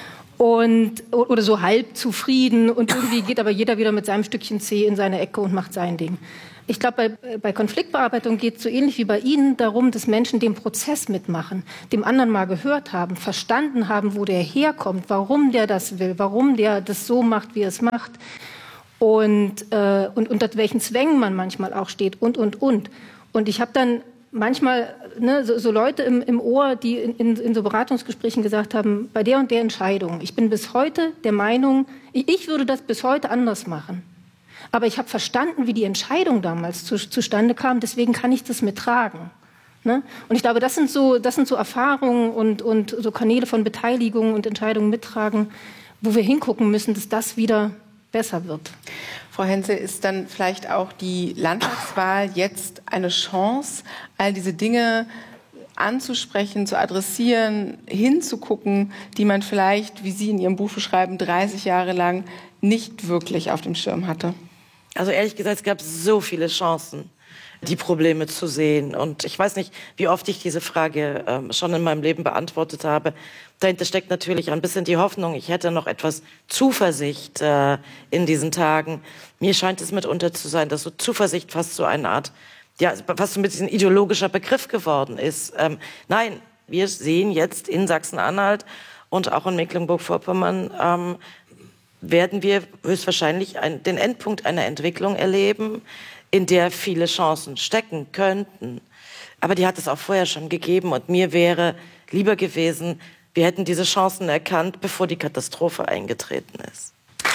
S5: Und, oder so halb zufrieden und irgendwie geht aber jeder wieder mit seinem Stückchen Zeh in seine Ecke und macht sein Ding. Ich glaube, bei, bei Konfliktbearbeitung geht es so ähnlich wie bei Ihnen darum, dass Menschen den Prozess mitmachen, dem anderen mal gehört haben, verstanden haben, wo der herkommt, warum der das will, warum der das so macht, wie er es macht und, äh, und unter welchen Zwängen man manchmal auch steht und, und, und. Und ich habe dann manchmal ne, so, so Leute im, im Ohr, die in, in, in so Beratungsgesprächen gesagt haben, bei der und der Entscheidung, ich bin bis heute der Meinung, ich, ich würde das bis heute anders machen. Aber ich habe verstanden, wie die Entscheidung damals zu, zustande kam, deswegen kann ich das mittragen. Ne? Und ich glaube, das sind so, das sind so Erfahrungen und, und so Kanäle von Beteiligung und Entscheidungen mittragen, wo wir hingucken müssen, dass das wieder besser wird.
S2: Frau Henze, ist dann vielleicht auch die Landtagswahl jetzt eine Chance, all diese Dinge anzusprechen, zu adressieren, hinzugucken, die man vielleicht, wie Sie in Ihrem Buch beschreiben, dreißig Jahre lang nicht wirklich auf dem Schirm hatte?
S1: Also ehrlich gesagt, es gab so viele Chancen, die Probleme zu sehen. Und ich weiß nicht, wie oft ich diese Frage ähm, schon in meinem Leben beantwortet habe. Dahinter steckt natürlich ein bisschen die Hoffnung, ich hätte noch etwas Zuversicht äh, in diesen Tagen. Mir scheint es mitunter zu sein, dass so Zuversicht fast so eine Art, ja, fast so ein bisschen ideologischer Begriff geworden ist. Ähm, nein, wir sehen jetzt in Sachsen-Anhalt und auch in Mecklenburg-Vorpommern, ähm, werden wir höchstwahrscheinlich ein, den Endpunkt einer Entwicklung erleben, in der viele Chancen stecken könnten. Aber die hat es auch vorher schon gegeben. Und mir wäre lieber gewesen, wir hätten diese Chancen erkannt, bevor die Katastrophe eingetreten ist.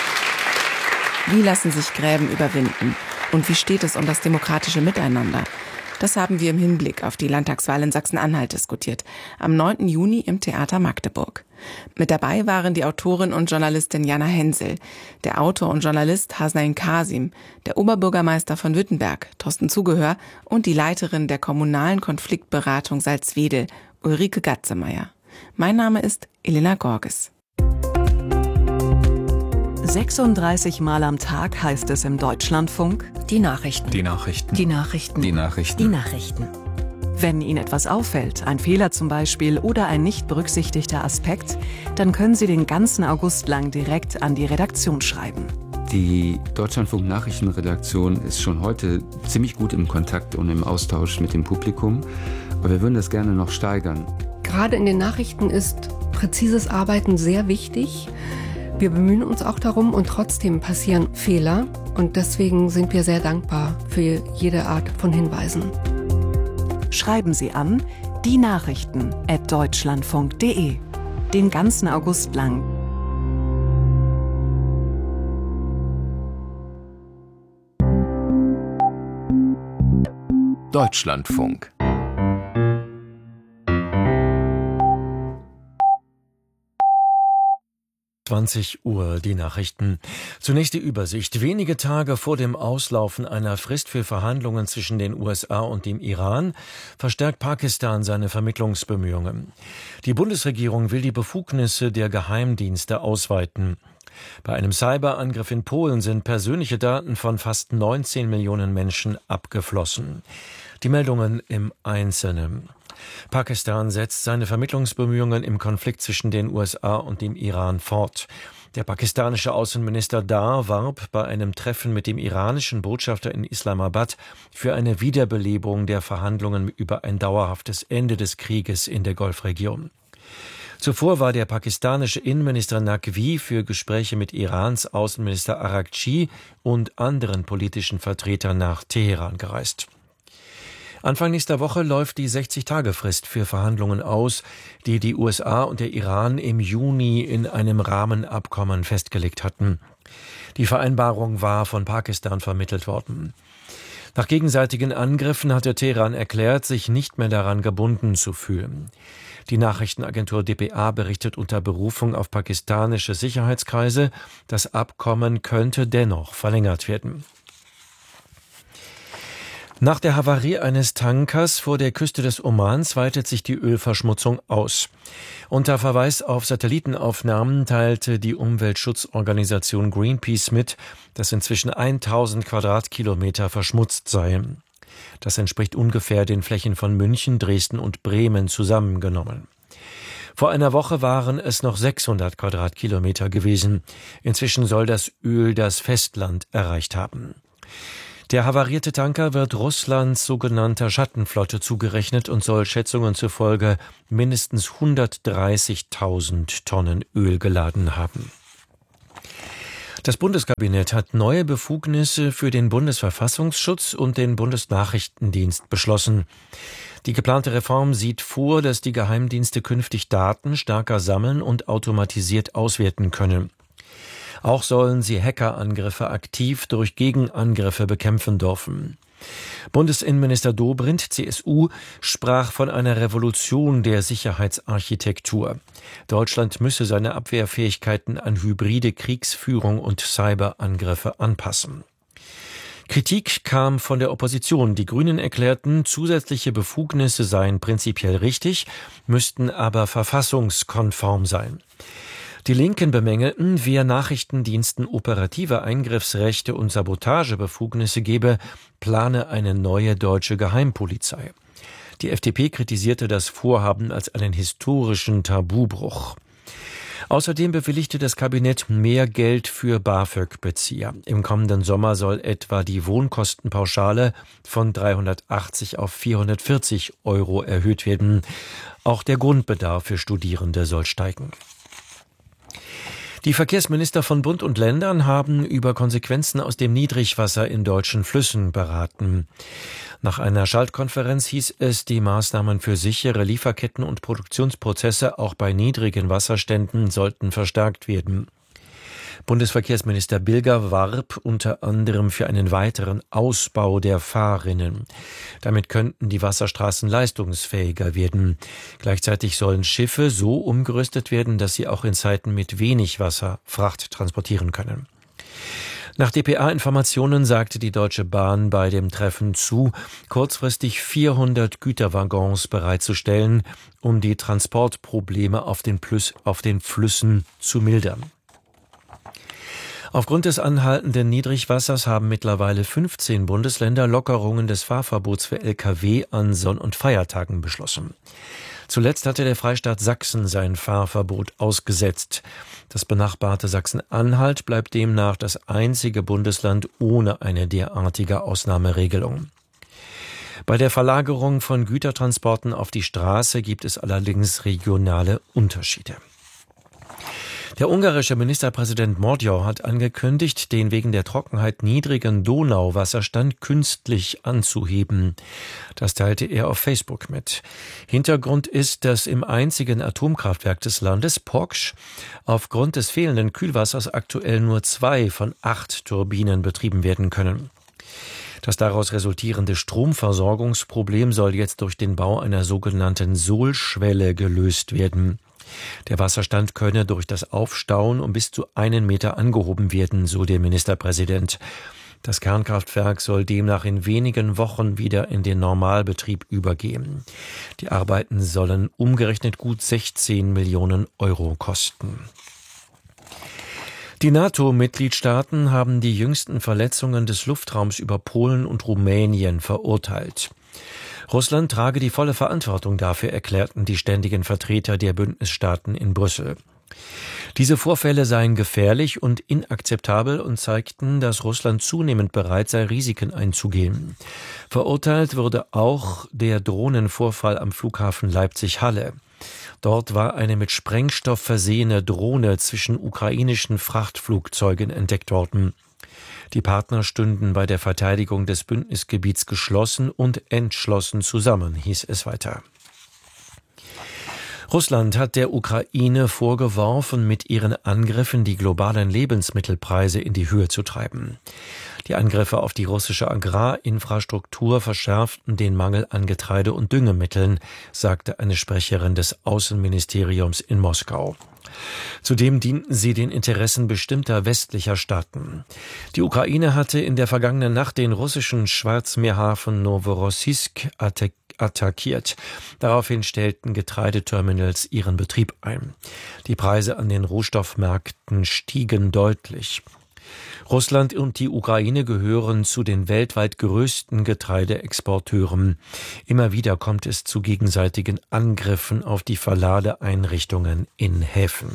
S6: Wie lassen sich Gräben überwinden? Und wie steht es um das demokratische Miteinander? Das haben wir im Hinblick auf die Landtagswahl in Sachsen-Anhalt diskutiert. Am neunten Juni im Theater Magdeburg. Mit dabei waren die Autorin und Journalistin Jana Hensel, der Autor und Journalist Hasnain Kasim, der Oberbürgermeister von Wittenberg, Thorsten Zugehör, und die Leiterin der kommunalen Konfliktberatung Salzwedel, Ulrike Gatzemeyer. Mein Name ist Elena Gorges.
S7: sechsunddreißig Mal am Tag heißt es im Deutschlandfunk:
S8: Die Nachrichten.
S9: Die Nachrichten.
S8: Die Nachrichten.
S9: Die Nachrichten.
S8: Die Nachrichten.
S7: Wenn Ihnen etwas auffällt, ein Fehler zum Beispiel oder ein nicht berücksichtigter Aspekt, dann können Sie den ganzen August lang direkt an die Redaktion schreiben.
S9: Die Deutschlandfunk-Nachrichtenredaktion ist schon heute ziemlich gut im Kontakt und im Austausch mit dem Publikum. Aber wir würden das gerne noch steigern.
S8: Gerade in den Nachrichten ist präzises Arbeiten sehr wichtig. Wir bemühen uns auch darum und trotzdem passieren Fehler. Und deswegen sind wir sehr dankbar für jede Art von Hinweisen.
S7: Schreiben Sie an die Nachrichten at deutschlandfunk punkt de. Den ganzen August lang.
S10: Deutschlandfunk.
S11: zwanzig Uhr, die Nachrichten. Zunächst die Übersicht. Wenige Tage vor dem Auslaufen einer Frist für Verhandlungen zwischen den U S A und dem Iran verstärkt Pakistan seine Vermittlungsbemühungen. Die Bundesregierung will die Befugnisse der Geheimdienste ausweiten. Bei einem Cyberangriff in Polen sind persönliche Daten von fast neunzehn Millionen Menschen abgeflossen. Die Meldungen im Einzelnen. Pakistan setzt seine Vermittlungsbemühungen im Konflikt zwischen den U S A und dem Iran fort. Der pakistanische Außenminister Dar warb bei einem Treffen mit dem iranischen Botschafter in Islamabad für eine Wiederbelebung der Verhandlungen über ein dauerhaftes Ende des Krieges in der Golfregion. Zuvor war der pakistanische Innenminister Naqvi für Gespräche mit Irans Außenminister Araghchi und anderen politischen Vertretern nach Teheran gereist. Anfang nächster Woche läuft die sechzig-Tage-Frist für Verhandlungen aus, die die U S A und der Iran im Juni in einem Rahmenabkommen festgelegt hatten. Die Vereinbarung war von Pakistan vermittelt worden. Nach gegenseitigen Angriffen hatte Teheran erklärt, sich nicht mehr daran gebunden zu fühlen. Die Nachrichtenagentur D P A berichtet unter Berufung auf pakistanische Sicherheitskreise, das Abkommen könnte dennoch verlängert werden. Nach der Havarie eines Tankers vor der Küste des Omans weitet sich die Ölverschmutzung aus. Unter Verweis auf Satellitenaufnahmen teilte die Umweltschutzorganisation Greenpeace mit, dass inzwischen tausend Quadratkilometer verschmutzt seien. Das entspricht ungefähr den Flächen von München, Dresden und Bremen zusammengenommen. Vor einer Woche waren es noch sechshundert Quadratkilometer gewesen. Inzwischen soll das Öl das Festland erreicht haben. Der havarierte Tanker wird Russlands sogenannter Schattenflotte zugerechnet und soll Schätzungen zufolge mindestens hundertdreißigtausend Tonnen Öl geladen haben. Das Bundeskabinett hat neue Befugnisse für den Bundesverfassungsschutz und den Bundesnachrichtendienst beschlossen. Die geplante Reform sieht vor, dass die Geheimdienste künftig Daten stärker sammeln und automatisiert auswerten können. Auch sollen sie Hackerangriffe aktiv durch Gegenangriffe bekämpfen dürfen. Bundesinnenminister Dobrindt, C S U, sprach von einer Revolution der Sicherheitsarchitektur. Deutschland müsse seine Abwehrfähigkeiten an hybride Kriegsführung und Cyberangriffe anpassen. Kritik kam von der Opposition. Die Grünen erklärten, zusätzliche Befugnisse seien prinzipiell richtig, müssten aber verfassungskonform sein. Die Linken bemängelten, wer Nachrichtendiensten operative Eingriffsrechte und Sabotagebefugnisse gebe, plane eine neue deutsche Geheimpolizei. Die F D P kritisierte das Vorhaben als einen historischen Tabubruch. Außerdem bewilligte das Kabinett mehr Geld für BAföG-Bezieher. Im kommenden Sommer soll etwa die Wohnkostenpauschale von dreihundertachtzig auf vierhundertvierzig Euro erhöht werden. Auch der Grundbedarf für Studierende soll steigen. Die Verkehrsminister von Bund und Ländern haben über Konsequenzen aus dem Niedrigwasser in deutschen Flüssen beraten. Nach einer Schaltkonferenz hieß es, die Maßnahmen für sichere Lieferketten und Produktionsprozesse auch bei niedrigen Wasserständen sollten verstärkt werden. Bundesverkehrsminister Bilger warb unter anderem für einen weiteren Ausbau der Fahrrinnen. Damit könnten die Wasserstraßen leistungsfähiger werden. Gleichzeitig sollen Schiffe so umgerüstet werden, dass sie auch in Zeiten mit wenig Wasser Fracht transportieren können. Nach D P A-Informationen sagte die Deutsche Bahn bei dem Treffen zu, kurzfristig vierhundert Güterwaggons bereitzustellen, um die Transportprobleme auf den, Plus, auf den Flüssen zu mildern. Aufgrund des anhaltenden Niedrigwassers haben mittlerweile fünfzehn Bundesländer Lockerungen des Fahrverbots für L K W an Sonn- und Feiertagen beschlossen. Zuletzt hatte der Freistaat Sachsen sein Fahrverbot ausgesetzt. Das benachbarte Sachsen-Anhalt bleibt demnach das einzige Bundesland ohne eine derartige Ausnahmeregelung. Bei der Verlagerung von Gütertransporten auf die Straße gibt es allerdings regionale Unterschiede. Der ungarische Ministerpräsident Mordjau hat angekündigt, den wegen der Trockenheit niedrigen Donauwasserstand künstlich anzuheben. Das teilte er auf Facebook mit. Hintergrund ist, dass im einzigen Atomkraftwerk des Landes, Poksch, aufgrund des fehlenden Kühlwassers aktuell nur zwei von acht Turbinen betrieben werden können. Das daraus resultierende Stromversorgungsproblem soll jetzt durch den Bau einer sogenannten Sohlschwelle gelöst werden. Der Wasserstand könne durch das Aufstauen um bis zu einen Meter angehoben werden, so der Ministerpräsident. Das Kernkraftwerk soll demnach in wenigen Wochen wieder in den Normalbetrieb übergehen. Die Arbeiten sollen umgerechnet gut sechzehn Millionen Euro kosten. Die NATO-Mitgliedstaaten haben die jüngsten Verletzungen des Luftraums über Polen und Rumänien verurteilt. Russland trage die volle Verantwortung dafür, erklärten die ständigen Vertreter der Bündnisstaaten in Brüssel. Diese Vorfälle seien gefährlich und inakzeptabel und zeigten, dass Russland zunehmend bereit sei, Risiken einzugehen. Verurteilt wurde auch der Drohnenvorfall am Flughafen Leipzig-Halle. Dort war eine mit Sprengstoff versehene Drohne zwischen ukrainischen Frachtflugzeugen entdeckt worden. Die Partner stünden bei der Verteidigung des Bündnisgebiets geschlossen und entschlossen zusammen, hieß es weiter. Russland hat der Ukraine vorgeworfen, mit ihren Angriffen die globalen Lebensmittelpreise in die Höhe zu treiben. Die Angriffe auf die russische Agrarinfrastruktur verschärften den Mangel an Getreide und Düngemitteln, sagte eine Sprecherin des Außenministeriums in Moskau. Zudem dienten sie den Interessen bestimmter westlicher Staaten. Die Ukraine hatte in der vergangenen Nacht den russischen Schwarzmeerhafen Novorossiysk attackiert. Daraufhin stellten Getreideterminals ihren Betrieb ein. Die Preise an den Rohstoffmärkten stiegen deutlich. Russland und die Ukraine gehören zu den weltweit größten Getreideexporteuren. Immer wieder kommt es zu gegenseitigen Angriffen auf die Verladeeinrichtungen in Häfen.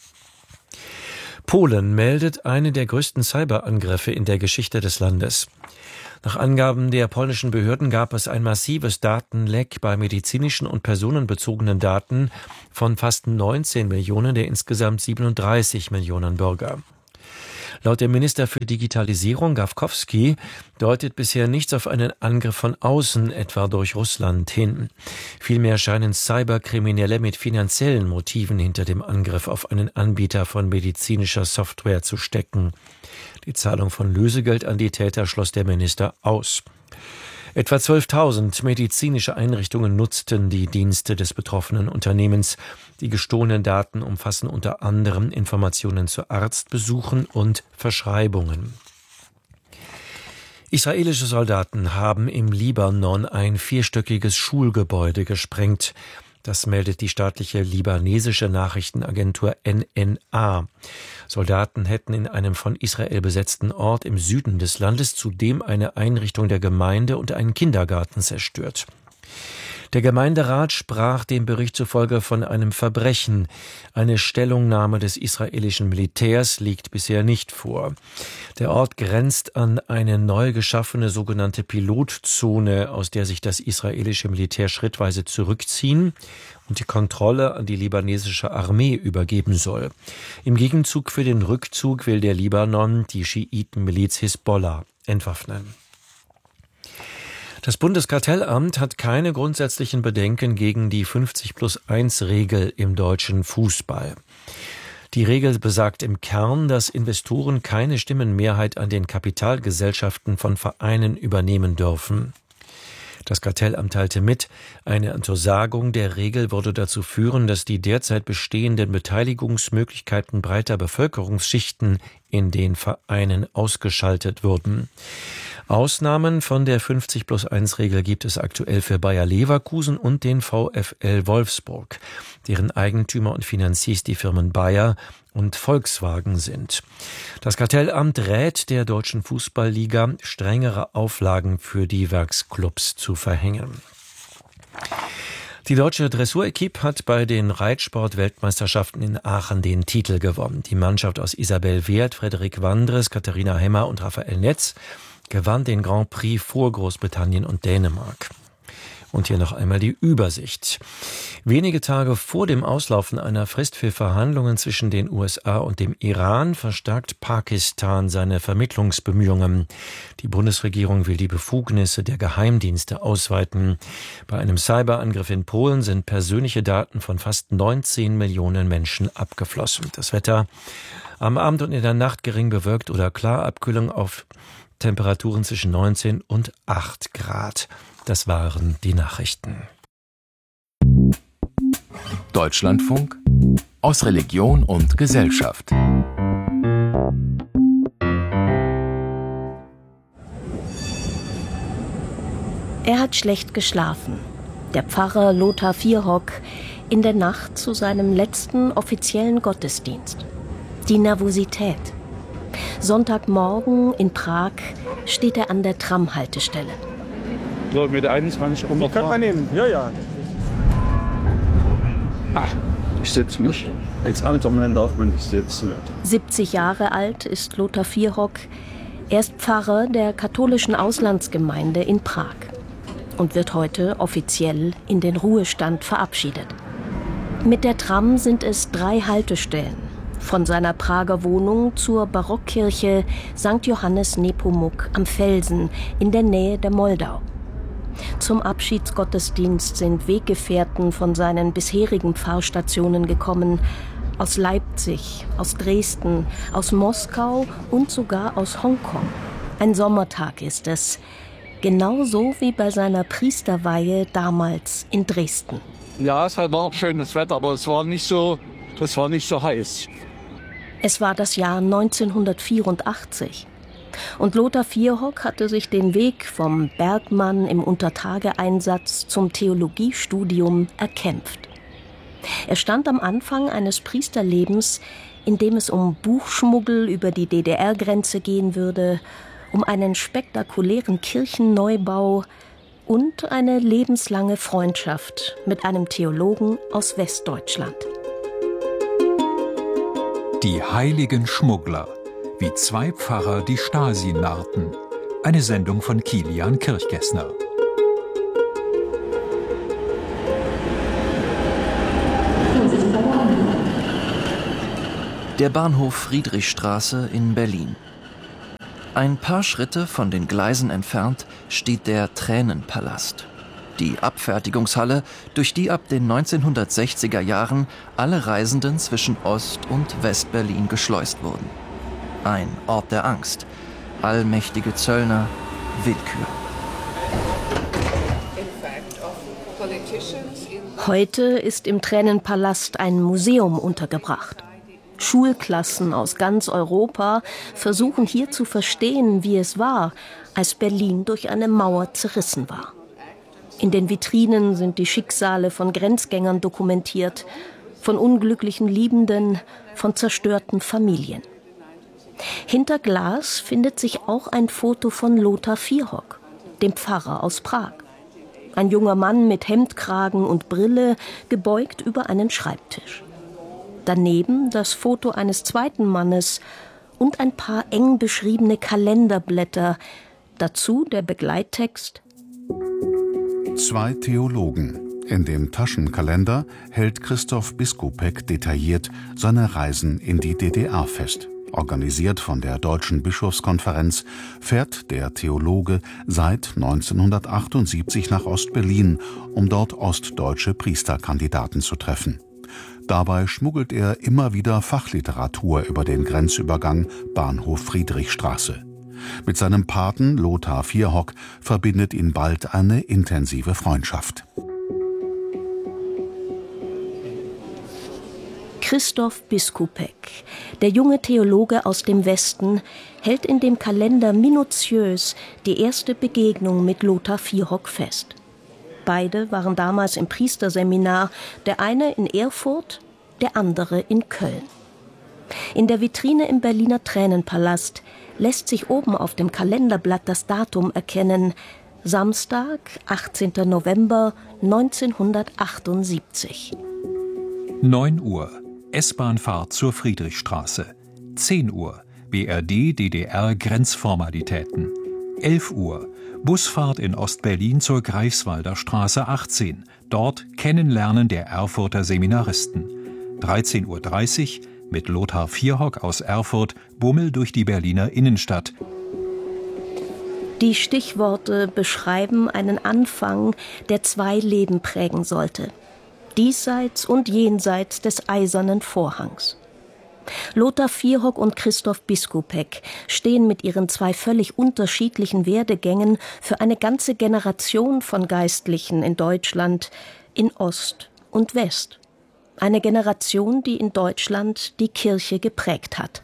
S11: Polen meldet einen der größten Cyberangriffe in der Geschichte des Landes. Nach Angaben der polnischen Behörden gab es ein massives Datenleck bei medizinischen und personenbezogenen Daten von fast neunzehn Millionen der insgesamt siebenunddreißig Millionen Bürger. Laut dem Minister für Digitalisierung Gawkowski deutet bisher nichts auf einen Angriff von außen, etwa durch Russland, hin. Vielmehr scheinen Cyberkriminelle mit finanziellen Motiven hinter dem Angriff auf einen Anbieter von medizinischer Software zu stecken. Die Zahlung von Lösegeld an die Täter schloss der Minister aus. Etwa zwölftausend medizinische Einrichtungen nutzten die Dienste des betroffenen Unternehmens. Die gestohlenen Daten umfassen unter anderem Informationen zu Arztbesuchen und Verschreibungen. Israelische Soldaten haben im Libanon ein vierstöckiges Schulgebäude gesprengt. Das meldet die staatliche libanesische Nachrichtenagentur N N A. Soldaten hätten in einem von Israel besetzten Ort im Süden des Landes zudem eine Einrichtung der Gemeinde und einen Kindergarten zerstört. Der Gemeinderat sprach dem Bericht zufolge von einem Verbrechen. Eine Stellungnahme des israelischen Militärs liegt bisher nicht vor. Der Ort grenzt an eine neu geschaffene sogenannte Pilotzone, aus der sich das israelische Militär schrittweise zurückziehen und die Kontrolle an die libanesische Armee übergeben soll. Im Gegenzug für den Rückzug will der Libanon die Schiitenmiliz Hisbollah entwaffnen. Das Bundeskartellamt hat keine grundsätzlichen Bedenken gegen die fünfzig plus eins Regel im deutschen Fußball. Die Regel besagt im Kern, dass Investoren keine Stimmenmehrheit an den Kapitalgesellschaften von Vereinen übernehmen dürfen. Das Kartellamt teilte mit, eine Untersagung der Regel würde dazu führen, dass die derzeit bestehenden Beteiligungsmöglichkeiten breiter Bevölkerungsschichten in den Vereinen ausgeschaltet würden. Ausnahmen von der fünfzig plus eins Regel gibt es aktuell für Bayer Leverkusen und den VfL Wolfsburg, deren Eigentümer und Finanziers die Firmen Bayer und Volkswagen sind. Das Kartellamt rät der Deutschen Fußballliga, strengere Auflagen für die Werksclubs zu verhängen. Die deutsche Dressurequipe hat bei den Reitsport-Weltmeisterschaften in Aachen den Titel gewonnen. Die Mannschaft aus Isabel Wert, Frederik Wandres, Katharina Hemmer und Raphael Netz gewann den Grand Prix vor Großbritannien und Dänemark. Und hier noch einmal die Übersicht. Wenige Tage vor dem Auslaufen einer Frist für Verhandlungen zwischen den U S A und dem Iran verstärkt Pakistan seine Vermittlungsbemühungen. Die Bundesregierung will die Befugnisse der Geheimdienste ausweiten. Bei einem Cyberangriff in Polen sind persönliche Daten von fast neunzehn Millionen Menschen abgeflossen. Das Wetter am Abend und in der Nacht gering bewölkt oder klar, Abkühlung auf Temperaturen zwischen neunzehn und acht Grad. Das waren die Nachrichten.
S10: Deutschlandfunk aus Religion und Gesellschaft.
S12: Er hat schlecht geschlafen. Der Pfarrer Lothar Vierhock in der Nacht zu seinem letzten offiziellen Gottesdienst. Die Nervosität. Sonntagmorgen in Prag steht er an der Tramhaltestelle.
S13: So, mit der einundzwanzig Uhr. Die kann man nehmen. Ja, ja. Ah, ich setze mich. Als alter Mann darf man nicht sitzen.
S12: siebzig Jahre alt ist Lothar Vierhock. Er ist Pfarrer der katholischen Auslandsgemeinde in Prag und wird heute offiziell in den Ruhestand verabschiedet. Mit der Tram sind es drei Haltestellen. Von seiner Prager Wohnung zur Barockkirche Sankt Johannes Nepomuk am Felsen in der Nähe der Moldau. Zum Abschiedsgottesdienst sind Weggefährten von seinen bisherigen Pfarrstationen gekommen, aus Leipzig, aus Dresden, aus Moskau und sogar aus Hongkong. Ein Sommertag ist es, genauso wie bei seiner Priesterweihe damals in Dresden.
S13: Ja, es war auch schönes Wetter, aber es war nicht so, es war nicht so heiß.
S12: Es war das Jahr neunzehnhundertvierundachtzig. Und Lothar Vierhock hatte sich den Weg vom Bergmann im Untertageeinsatz zum Theologiestudium erkämpft. Er stand am Anfang eines Priesterlebens, in dem es um Buchschmuggel über die D D R-Grenze gehen würde, um einen spektakulären Kirchenneubau und eine lebenslange Freundschaft mit einem Theologen aus Westdeutschland.
S14: Die heiligen Schmuggler, wie zwei Pfarrer die Stasi narrten. Eine Sendung von Kilian Kirchgessner.
S15: Der Bahnhof Friedrichstraße in Berlin. Ein paar Schritte von den Gleisen entfernt steht der Tränenpalast. Die Abfertigungshalle, durch die ab den neunzehnhundertsechziger Jahren alle Reisenden zwischen Ost- und West-Berlin geschleust wurden. Ein Ort der Angst. Allmächtige Zöllner, Willkür.
S12: Heute ist im Tränenpalast ein Museum untergebracht. Schulklassen aus ganz Europa versuchen hier zu verstehen, wie es war, als Berlin durch eine Mauer zerrissen war. In den Vitrinen sind die Schicksale von Grenzgängern dokumentiert, von unglücklichen Liebenden, von zerstörten Familien. Hinter Glas findet sich auch ein Foto von Lothar Vierhock, dem Pfarrer aus Prag. Ein junger Mann mit Hemdkragen und Brille, gebeugt über einen Schreibtisch. Daneben das Foto eines zweiten Mannes und ein paar eng beschriebene Kalenderblätter. Dazu der Begleittext:
S16: Zwei Theologen. In dem Taschenkalender hält Christoph Biskupiec detailliert seine Reisen in die D D R fest. Organisiert von der Deutschen Bischofskonferenz fährt der Theologe seit neunzehnhundertachtundsiebzig nach Ost-Berlin, um dort ostdeutsche Priesterkandidaten zu treffen. Dabei schmuggelt er immer wieder Fachliteratur über den Grenzübergang Bahnhof Friedrichstraße. Mit seinem Paten Lothar Vierhock verbindet ihn bald eine intensive Freundschaft.
S12: Christoph Biskupiec, der junge Theologe aus dem Westen, hält in dem Kalender minutiös die erste Begegnung mit Lothar Vierhock fest. Beide waren damals im Priesterseminar, der eine in Erfurt, der andere in Köln. In der Vitrine im Berliner Tränenpalast lässt sich oben auf dem Kalenderblatt das Datum erkennen: Samstag, achtzehnter November neunzehnhundertachtundsiebzig.
S14: neun Uhr. S-Bahn-Fahrt zur Friedrichstraße. zehn Uhr. B R D D D R-Grenzformalitäten. elf Uhr. Busfahrt in Ostberlin zur Greifswalder Straße achtzehn. Dort Kennenlernen der Erfurter Seminaristen. dreizehn Uhr dreißig. Mit Lothar Vierhock aus Erfurt Bummel durch die Berliner Innenstadt.
S12: Die Stichworte beschreiben einen Anfang, der zwei Leben prägen sollte. Diesseits und jenseits des Eisernen Vorhangs. Lothar Vierhock und Christoph Biskupiec stehen mit ihren zwei völlig unterschiedlichen Werdegängen für eine ganze Generation von Geistlichen in Deutschland, in Ost und West. Eine Generation, die in Deutschland die Kirche geprägt hat.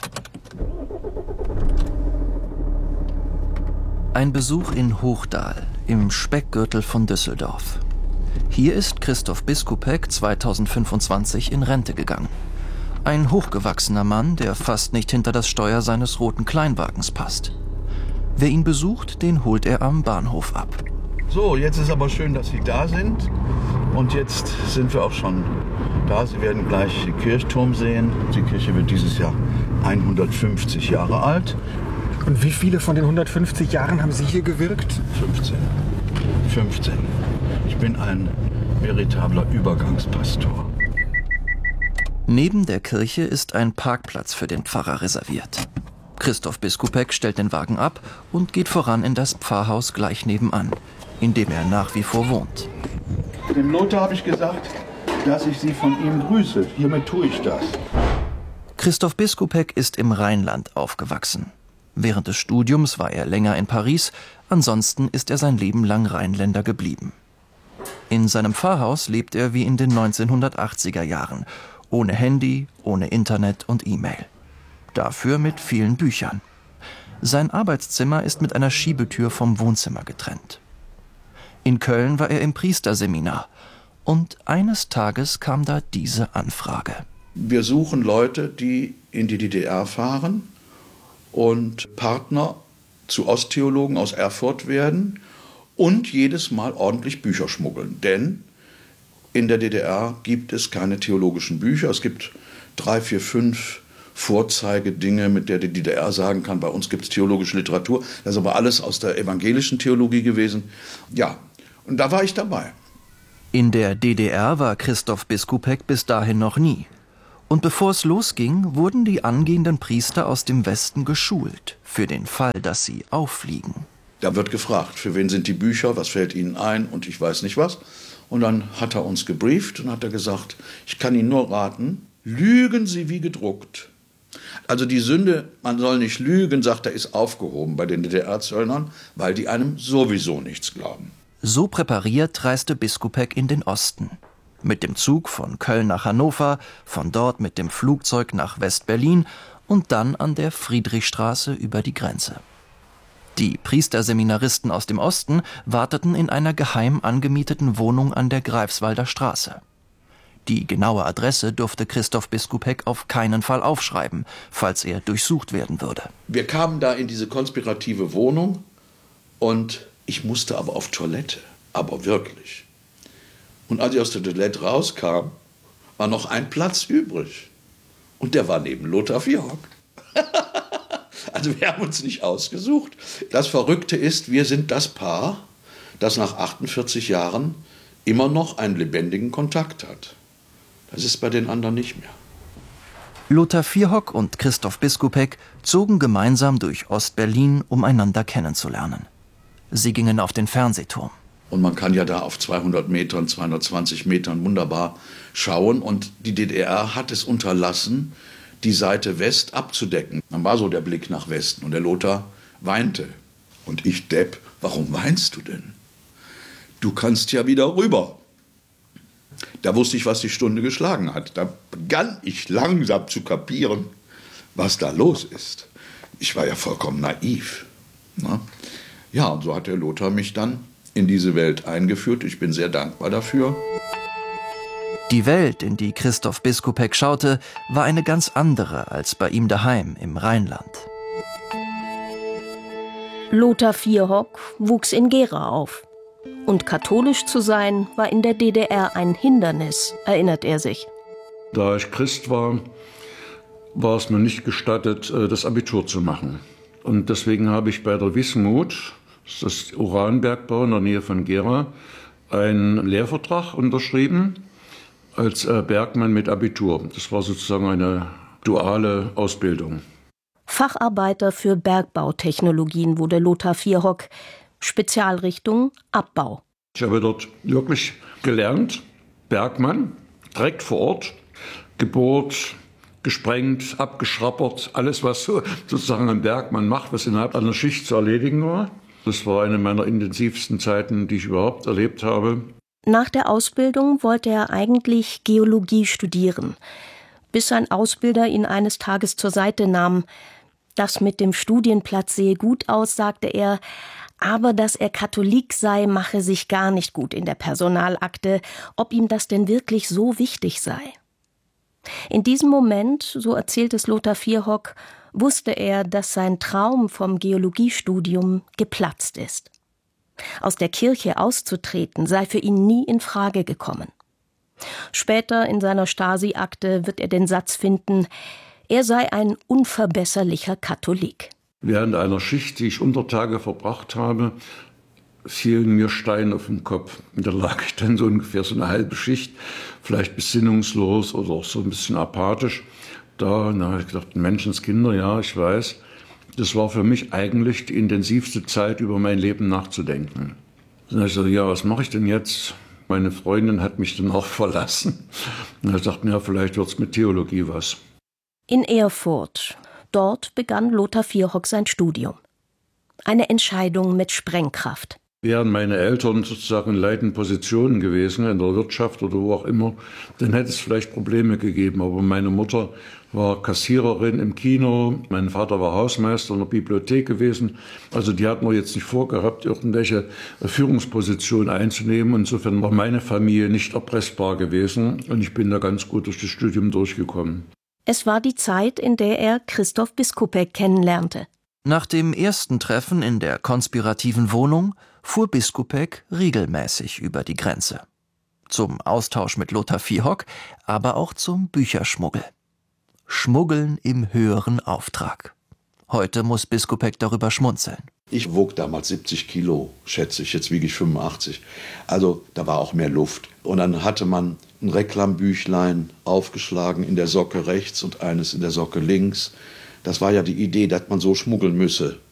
S15: Ein Besuch in Hochdahl, im Speckgürtel von Düsseldorf. Hier ist Christoph Biskupiec zweitausendfünfundzwanzig in Rente gegangen. Ein hochgewachsener Mann, der fast nicht hinter das Steuer seines roten Kleinwagens passt. Wer ihn besucht, den holt er am Bahnhof ab.
S17: So, jetzt ist aber schön, dass Sie da sind. Und jetzt sind wir auch schon da. Sie werden gleich den Kirchturm sehen. Die Kirche wird dieses Jahr hundertfünfzig Jahre alt.
S4: Und wie viele von den hundertfünfzig Jahren haben Sie hier gewirkt?
S17: fünfzehn. fünfzehn. Ich bin ein veritabler Übergangspastor.
S15: Neben der Kirche ist ein Parkplatz für den Pfarrer reserviert. Christoph Biskupiec stellt den Wagen ab und geht voran in das Pfarrhaus gleich nebenan, in dem er nach wie vor wohnt.
S17: Dem Lothar habe ich gesagt, dass ich Sie von ihm grüße. Hiermit tue ich das.
S15: Christoph Biskupiec ist im Rheinland aufgewachsen. Während des Studiums war er länger in Paris, ansonsten ist er sein Leben lang Rheinländer geblieben. In seinem Pfarrhaus lebt er wie in den neunzehnhundertachtziger Jahren, ohne Handy, ohne Internet und E-Mail. Dafür mit vielen Büchern. Sein Arbeitszimmer ist mit einer Schiebetür vom Wohnzimmer getrennt. In Köln war er im Priesterseminar und eines Tages kam da diese Anfrage.
S17: Wir suchen Leute, die in die D D R fahren und Partner zu Osttheologen aus Erfurt werden und jedes Mal ordentlich Bücher schmuggeln. Denn in der D D R gibt es keine theologischen Bücher. Es gibt drei, vier, fünf Vorzeigedinge, mit der die D D R sagen kann, bei uns gibt es theologische Literatur. Das ist aber alles aus der evangelischen Theologie gewesen. Ja, und da war ich dabei.
S15: In der D D R war Christoph Biskupiec bis dahin noch nie. Und bevor es losging, wurden die angehenden Priester aus dem Westen geschult, für den Fall, dass sie auffliegen.
S17: Da wird gefragt, für wen sind die Bücher, was fällt ihnen ein und ich weiß nicht was. Und dann hat er uns gebrieft und hat er gesagt, ich kann Ihnen nur raten, lügen Sie wie gedruckt. Also die Sünde, man soll nicht lügen, sagt er, ist aufgehoben bei den D D R-Zöllnern, weil die einem sowieso nichts glauben.
S15: So präpariert reiste Biskupiec in den Osten. Mit dem Zug von Köln nach Hannover, von dort mit dem Flugzeug nach West-Berlin und dann an der Friedrichstraße über die Grenze. Die Priesterseminaristen aus dem Osten warteten in einer geheim angemieteten Wohnung an der Greifswalder Straße. Die genaue Adresse durfte Christoph Biskupiec auf keinen Fall aufschreiben, falls er durchsucht werden würde.
S17: Wir kamen da in diese konspirative Wohnung und ich musste aber auf Toilette, aber wirklich. Und als ich aus der Toilette rauskam, war noch ein Platz übrig. Und der war neben Lothar Vierhock. Also wir haben uns nicht ausgesucht. Das Verrückte ist, wir sind das Paar, das nach achtundvierzig Jahren immer noch einen lebendigen Kontakt hat. Das ist bei den anderen nicht mehr.
S15: Lothar Vierhock und Christoph Biskupiec zogen gemeinsam durch Ostberlin, um einander kennenzulernen. Sie gingen auf den Fernsehturm.
S17: Und man kann ja da auf zweihundert Metern, zweihundertzwanzig Metern wunderbar schauen. Und die D D R hat es unterlassen, die Seite West abzudecken. Dann war so der Blick nach Westen und der Lothar weinte. Und ich, Depp, warum weinst du denn? Du kannst ja wieder rüber. Da wusste ich, was die Stunde geschlagen hat. Da begann ich langsam zu kapieren, was da los ist. Ich war ja vollkommen naiv. Na? Ja, und so hat der Lothar mich dann in diese Welt eingeführt. Ich bin sehr dankbar dafür.
S15: Die Welt, in die Christoph Biskupiec schaute, war eine ganz andere als bei ihm daheim im Rheinland.
S12: Lothar Vierhock wuchs in Gera auf. Und katholisch zu sein, war in der D D R ein Hindernis, erinnert er sich.
S18: Da ich Christ war, war es mir nicht gestattet, das Abitur zu machen. Und deswegen habe ich bei der Wismut, das ist Uranbergbau in der Nähe von Gera, einen Lehrvertrag unterschrieben als Bergmann mit Abitur. Das war sozusagen eine duale Ausbildung.
S12: Facharbeiter für Bergbautechnologien wurde Lothar Vierhock, Spezialrichtung Abbau.
S18: Ich habe dort wirklich gelernt, Bergmann, direkt vor Ort, gebohrt, gesprengt, abgeschrappert, alles was so, sozusagen ein Bergmann macht, was innerhalb einer Schicht zu erledigen war. Das war eine meiner intensivsten Zeiten, die ich überhaupt erlebt habe.
S12: Nach der Ausbildung wollte er eigentlich Geologie studieren, bis sein Ausbilder ihn eines Tages zur Seite nahm. Das mit dem Studienplatz sehe gut aus, sagte er, aber dass er Katholik sei, mache sich gar nicht gut in der Personalakte, ob ihm das denn wirklich so wichtig sei. In diesem Moment, so erzählt es Lothar Vierhock, wusste er, dass sein Traum vom Geologiestudium geplatzt ist. Aus der Kirche auszutreten sei für ihn nie in Frage gekommen. Später in seiner Stasi-Akte wird er den Satz finden, er sei ein unverbesserlicher Katholik.
S18: Während einer Schicht, die ich unter Tage verbracht habe, fielen mir Steine auf den Kopf. Und da lag ich dann so ungefähr so eine halbe Schicht, vielleicht besinnungslos oder auch so ein bisschen apathisch. Da habe ich gedacht, Menschenskinder, ja, ich weiß. Das war für mich eigentlich die intensivste Zeit, über mein Leben nachzudenken. Dann habe ich gesagt, ja, was mache ich denn jetzt? Meine Freundin hat mich dann auch verlassen. Und dann dachte ich, ja, vielleicht wird es mit Theologie was.
S12: In Erfurt. Dort begann Lothar Vierhock sein Studium. Eine Entscheidung mit Sprengkraft.
S18: Wären meine Eltern sozusagen in leitenden Positionen gewesen, in der Wirtschaft oder wo auch immer, dann hätte es vielleicht Probleme gegeben. Aber meine Mutter war Kassiererin im Kino, mein Vater war Hausmeister in der Bibliothek gewesen. Also die hatten wir jetzt nicht vorgehabt, irgendwelche Führungspositionen einzunehmen. Insofern war meine Familie nicht erpressbar gewesen und ich bin da ganz gut durch das Studium durchgekommen.
S12: Es war die Zeit, in der er Christoph Biskupiec kennenlernte.
S15: Nach dem ersten Treffen in der konspirativen Wohnung fuhr Biskupiec regelmäßig über die Grenze. Zum Austausch mit Lothar Vierhock, aber auch zum Bücherschmuggel. Schmuggeln im höheren Auftrag. Heute muss Biskupiec darüber schmunzeln.
S17: Ich wog damals siebzig Kilo, schätze ich, jetzt wiege ich fünfundachtzig. Also da war auch mehr Luft. Und dann hatte man ein Reklambüchlein aufgeschlagen in der Socke rechts und eines in der Socke links. Das war ja die Idee, dass man so schmuggeln müsse.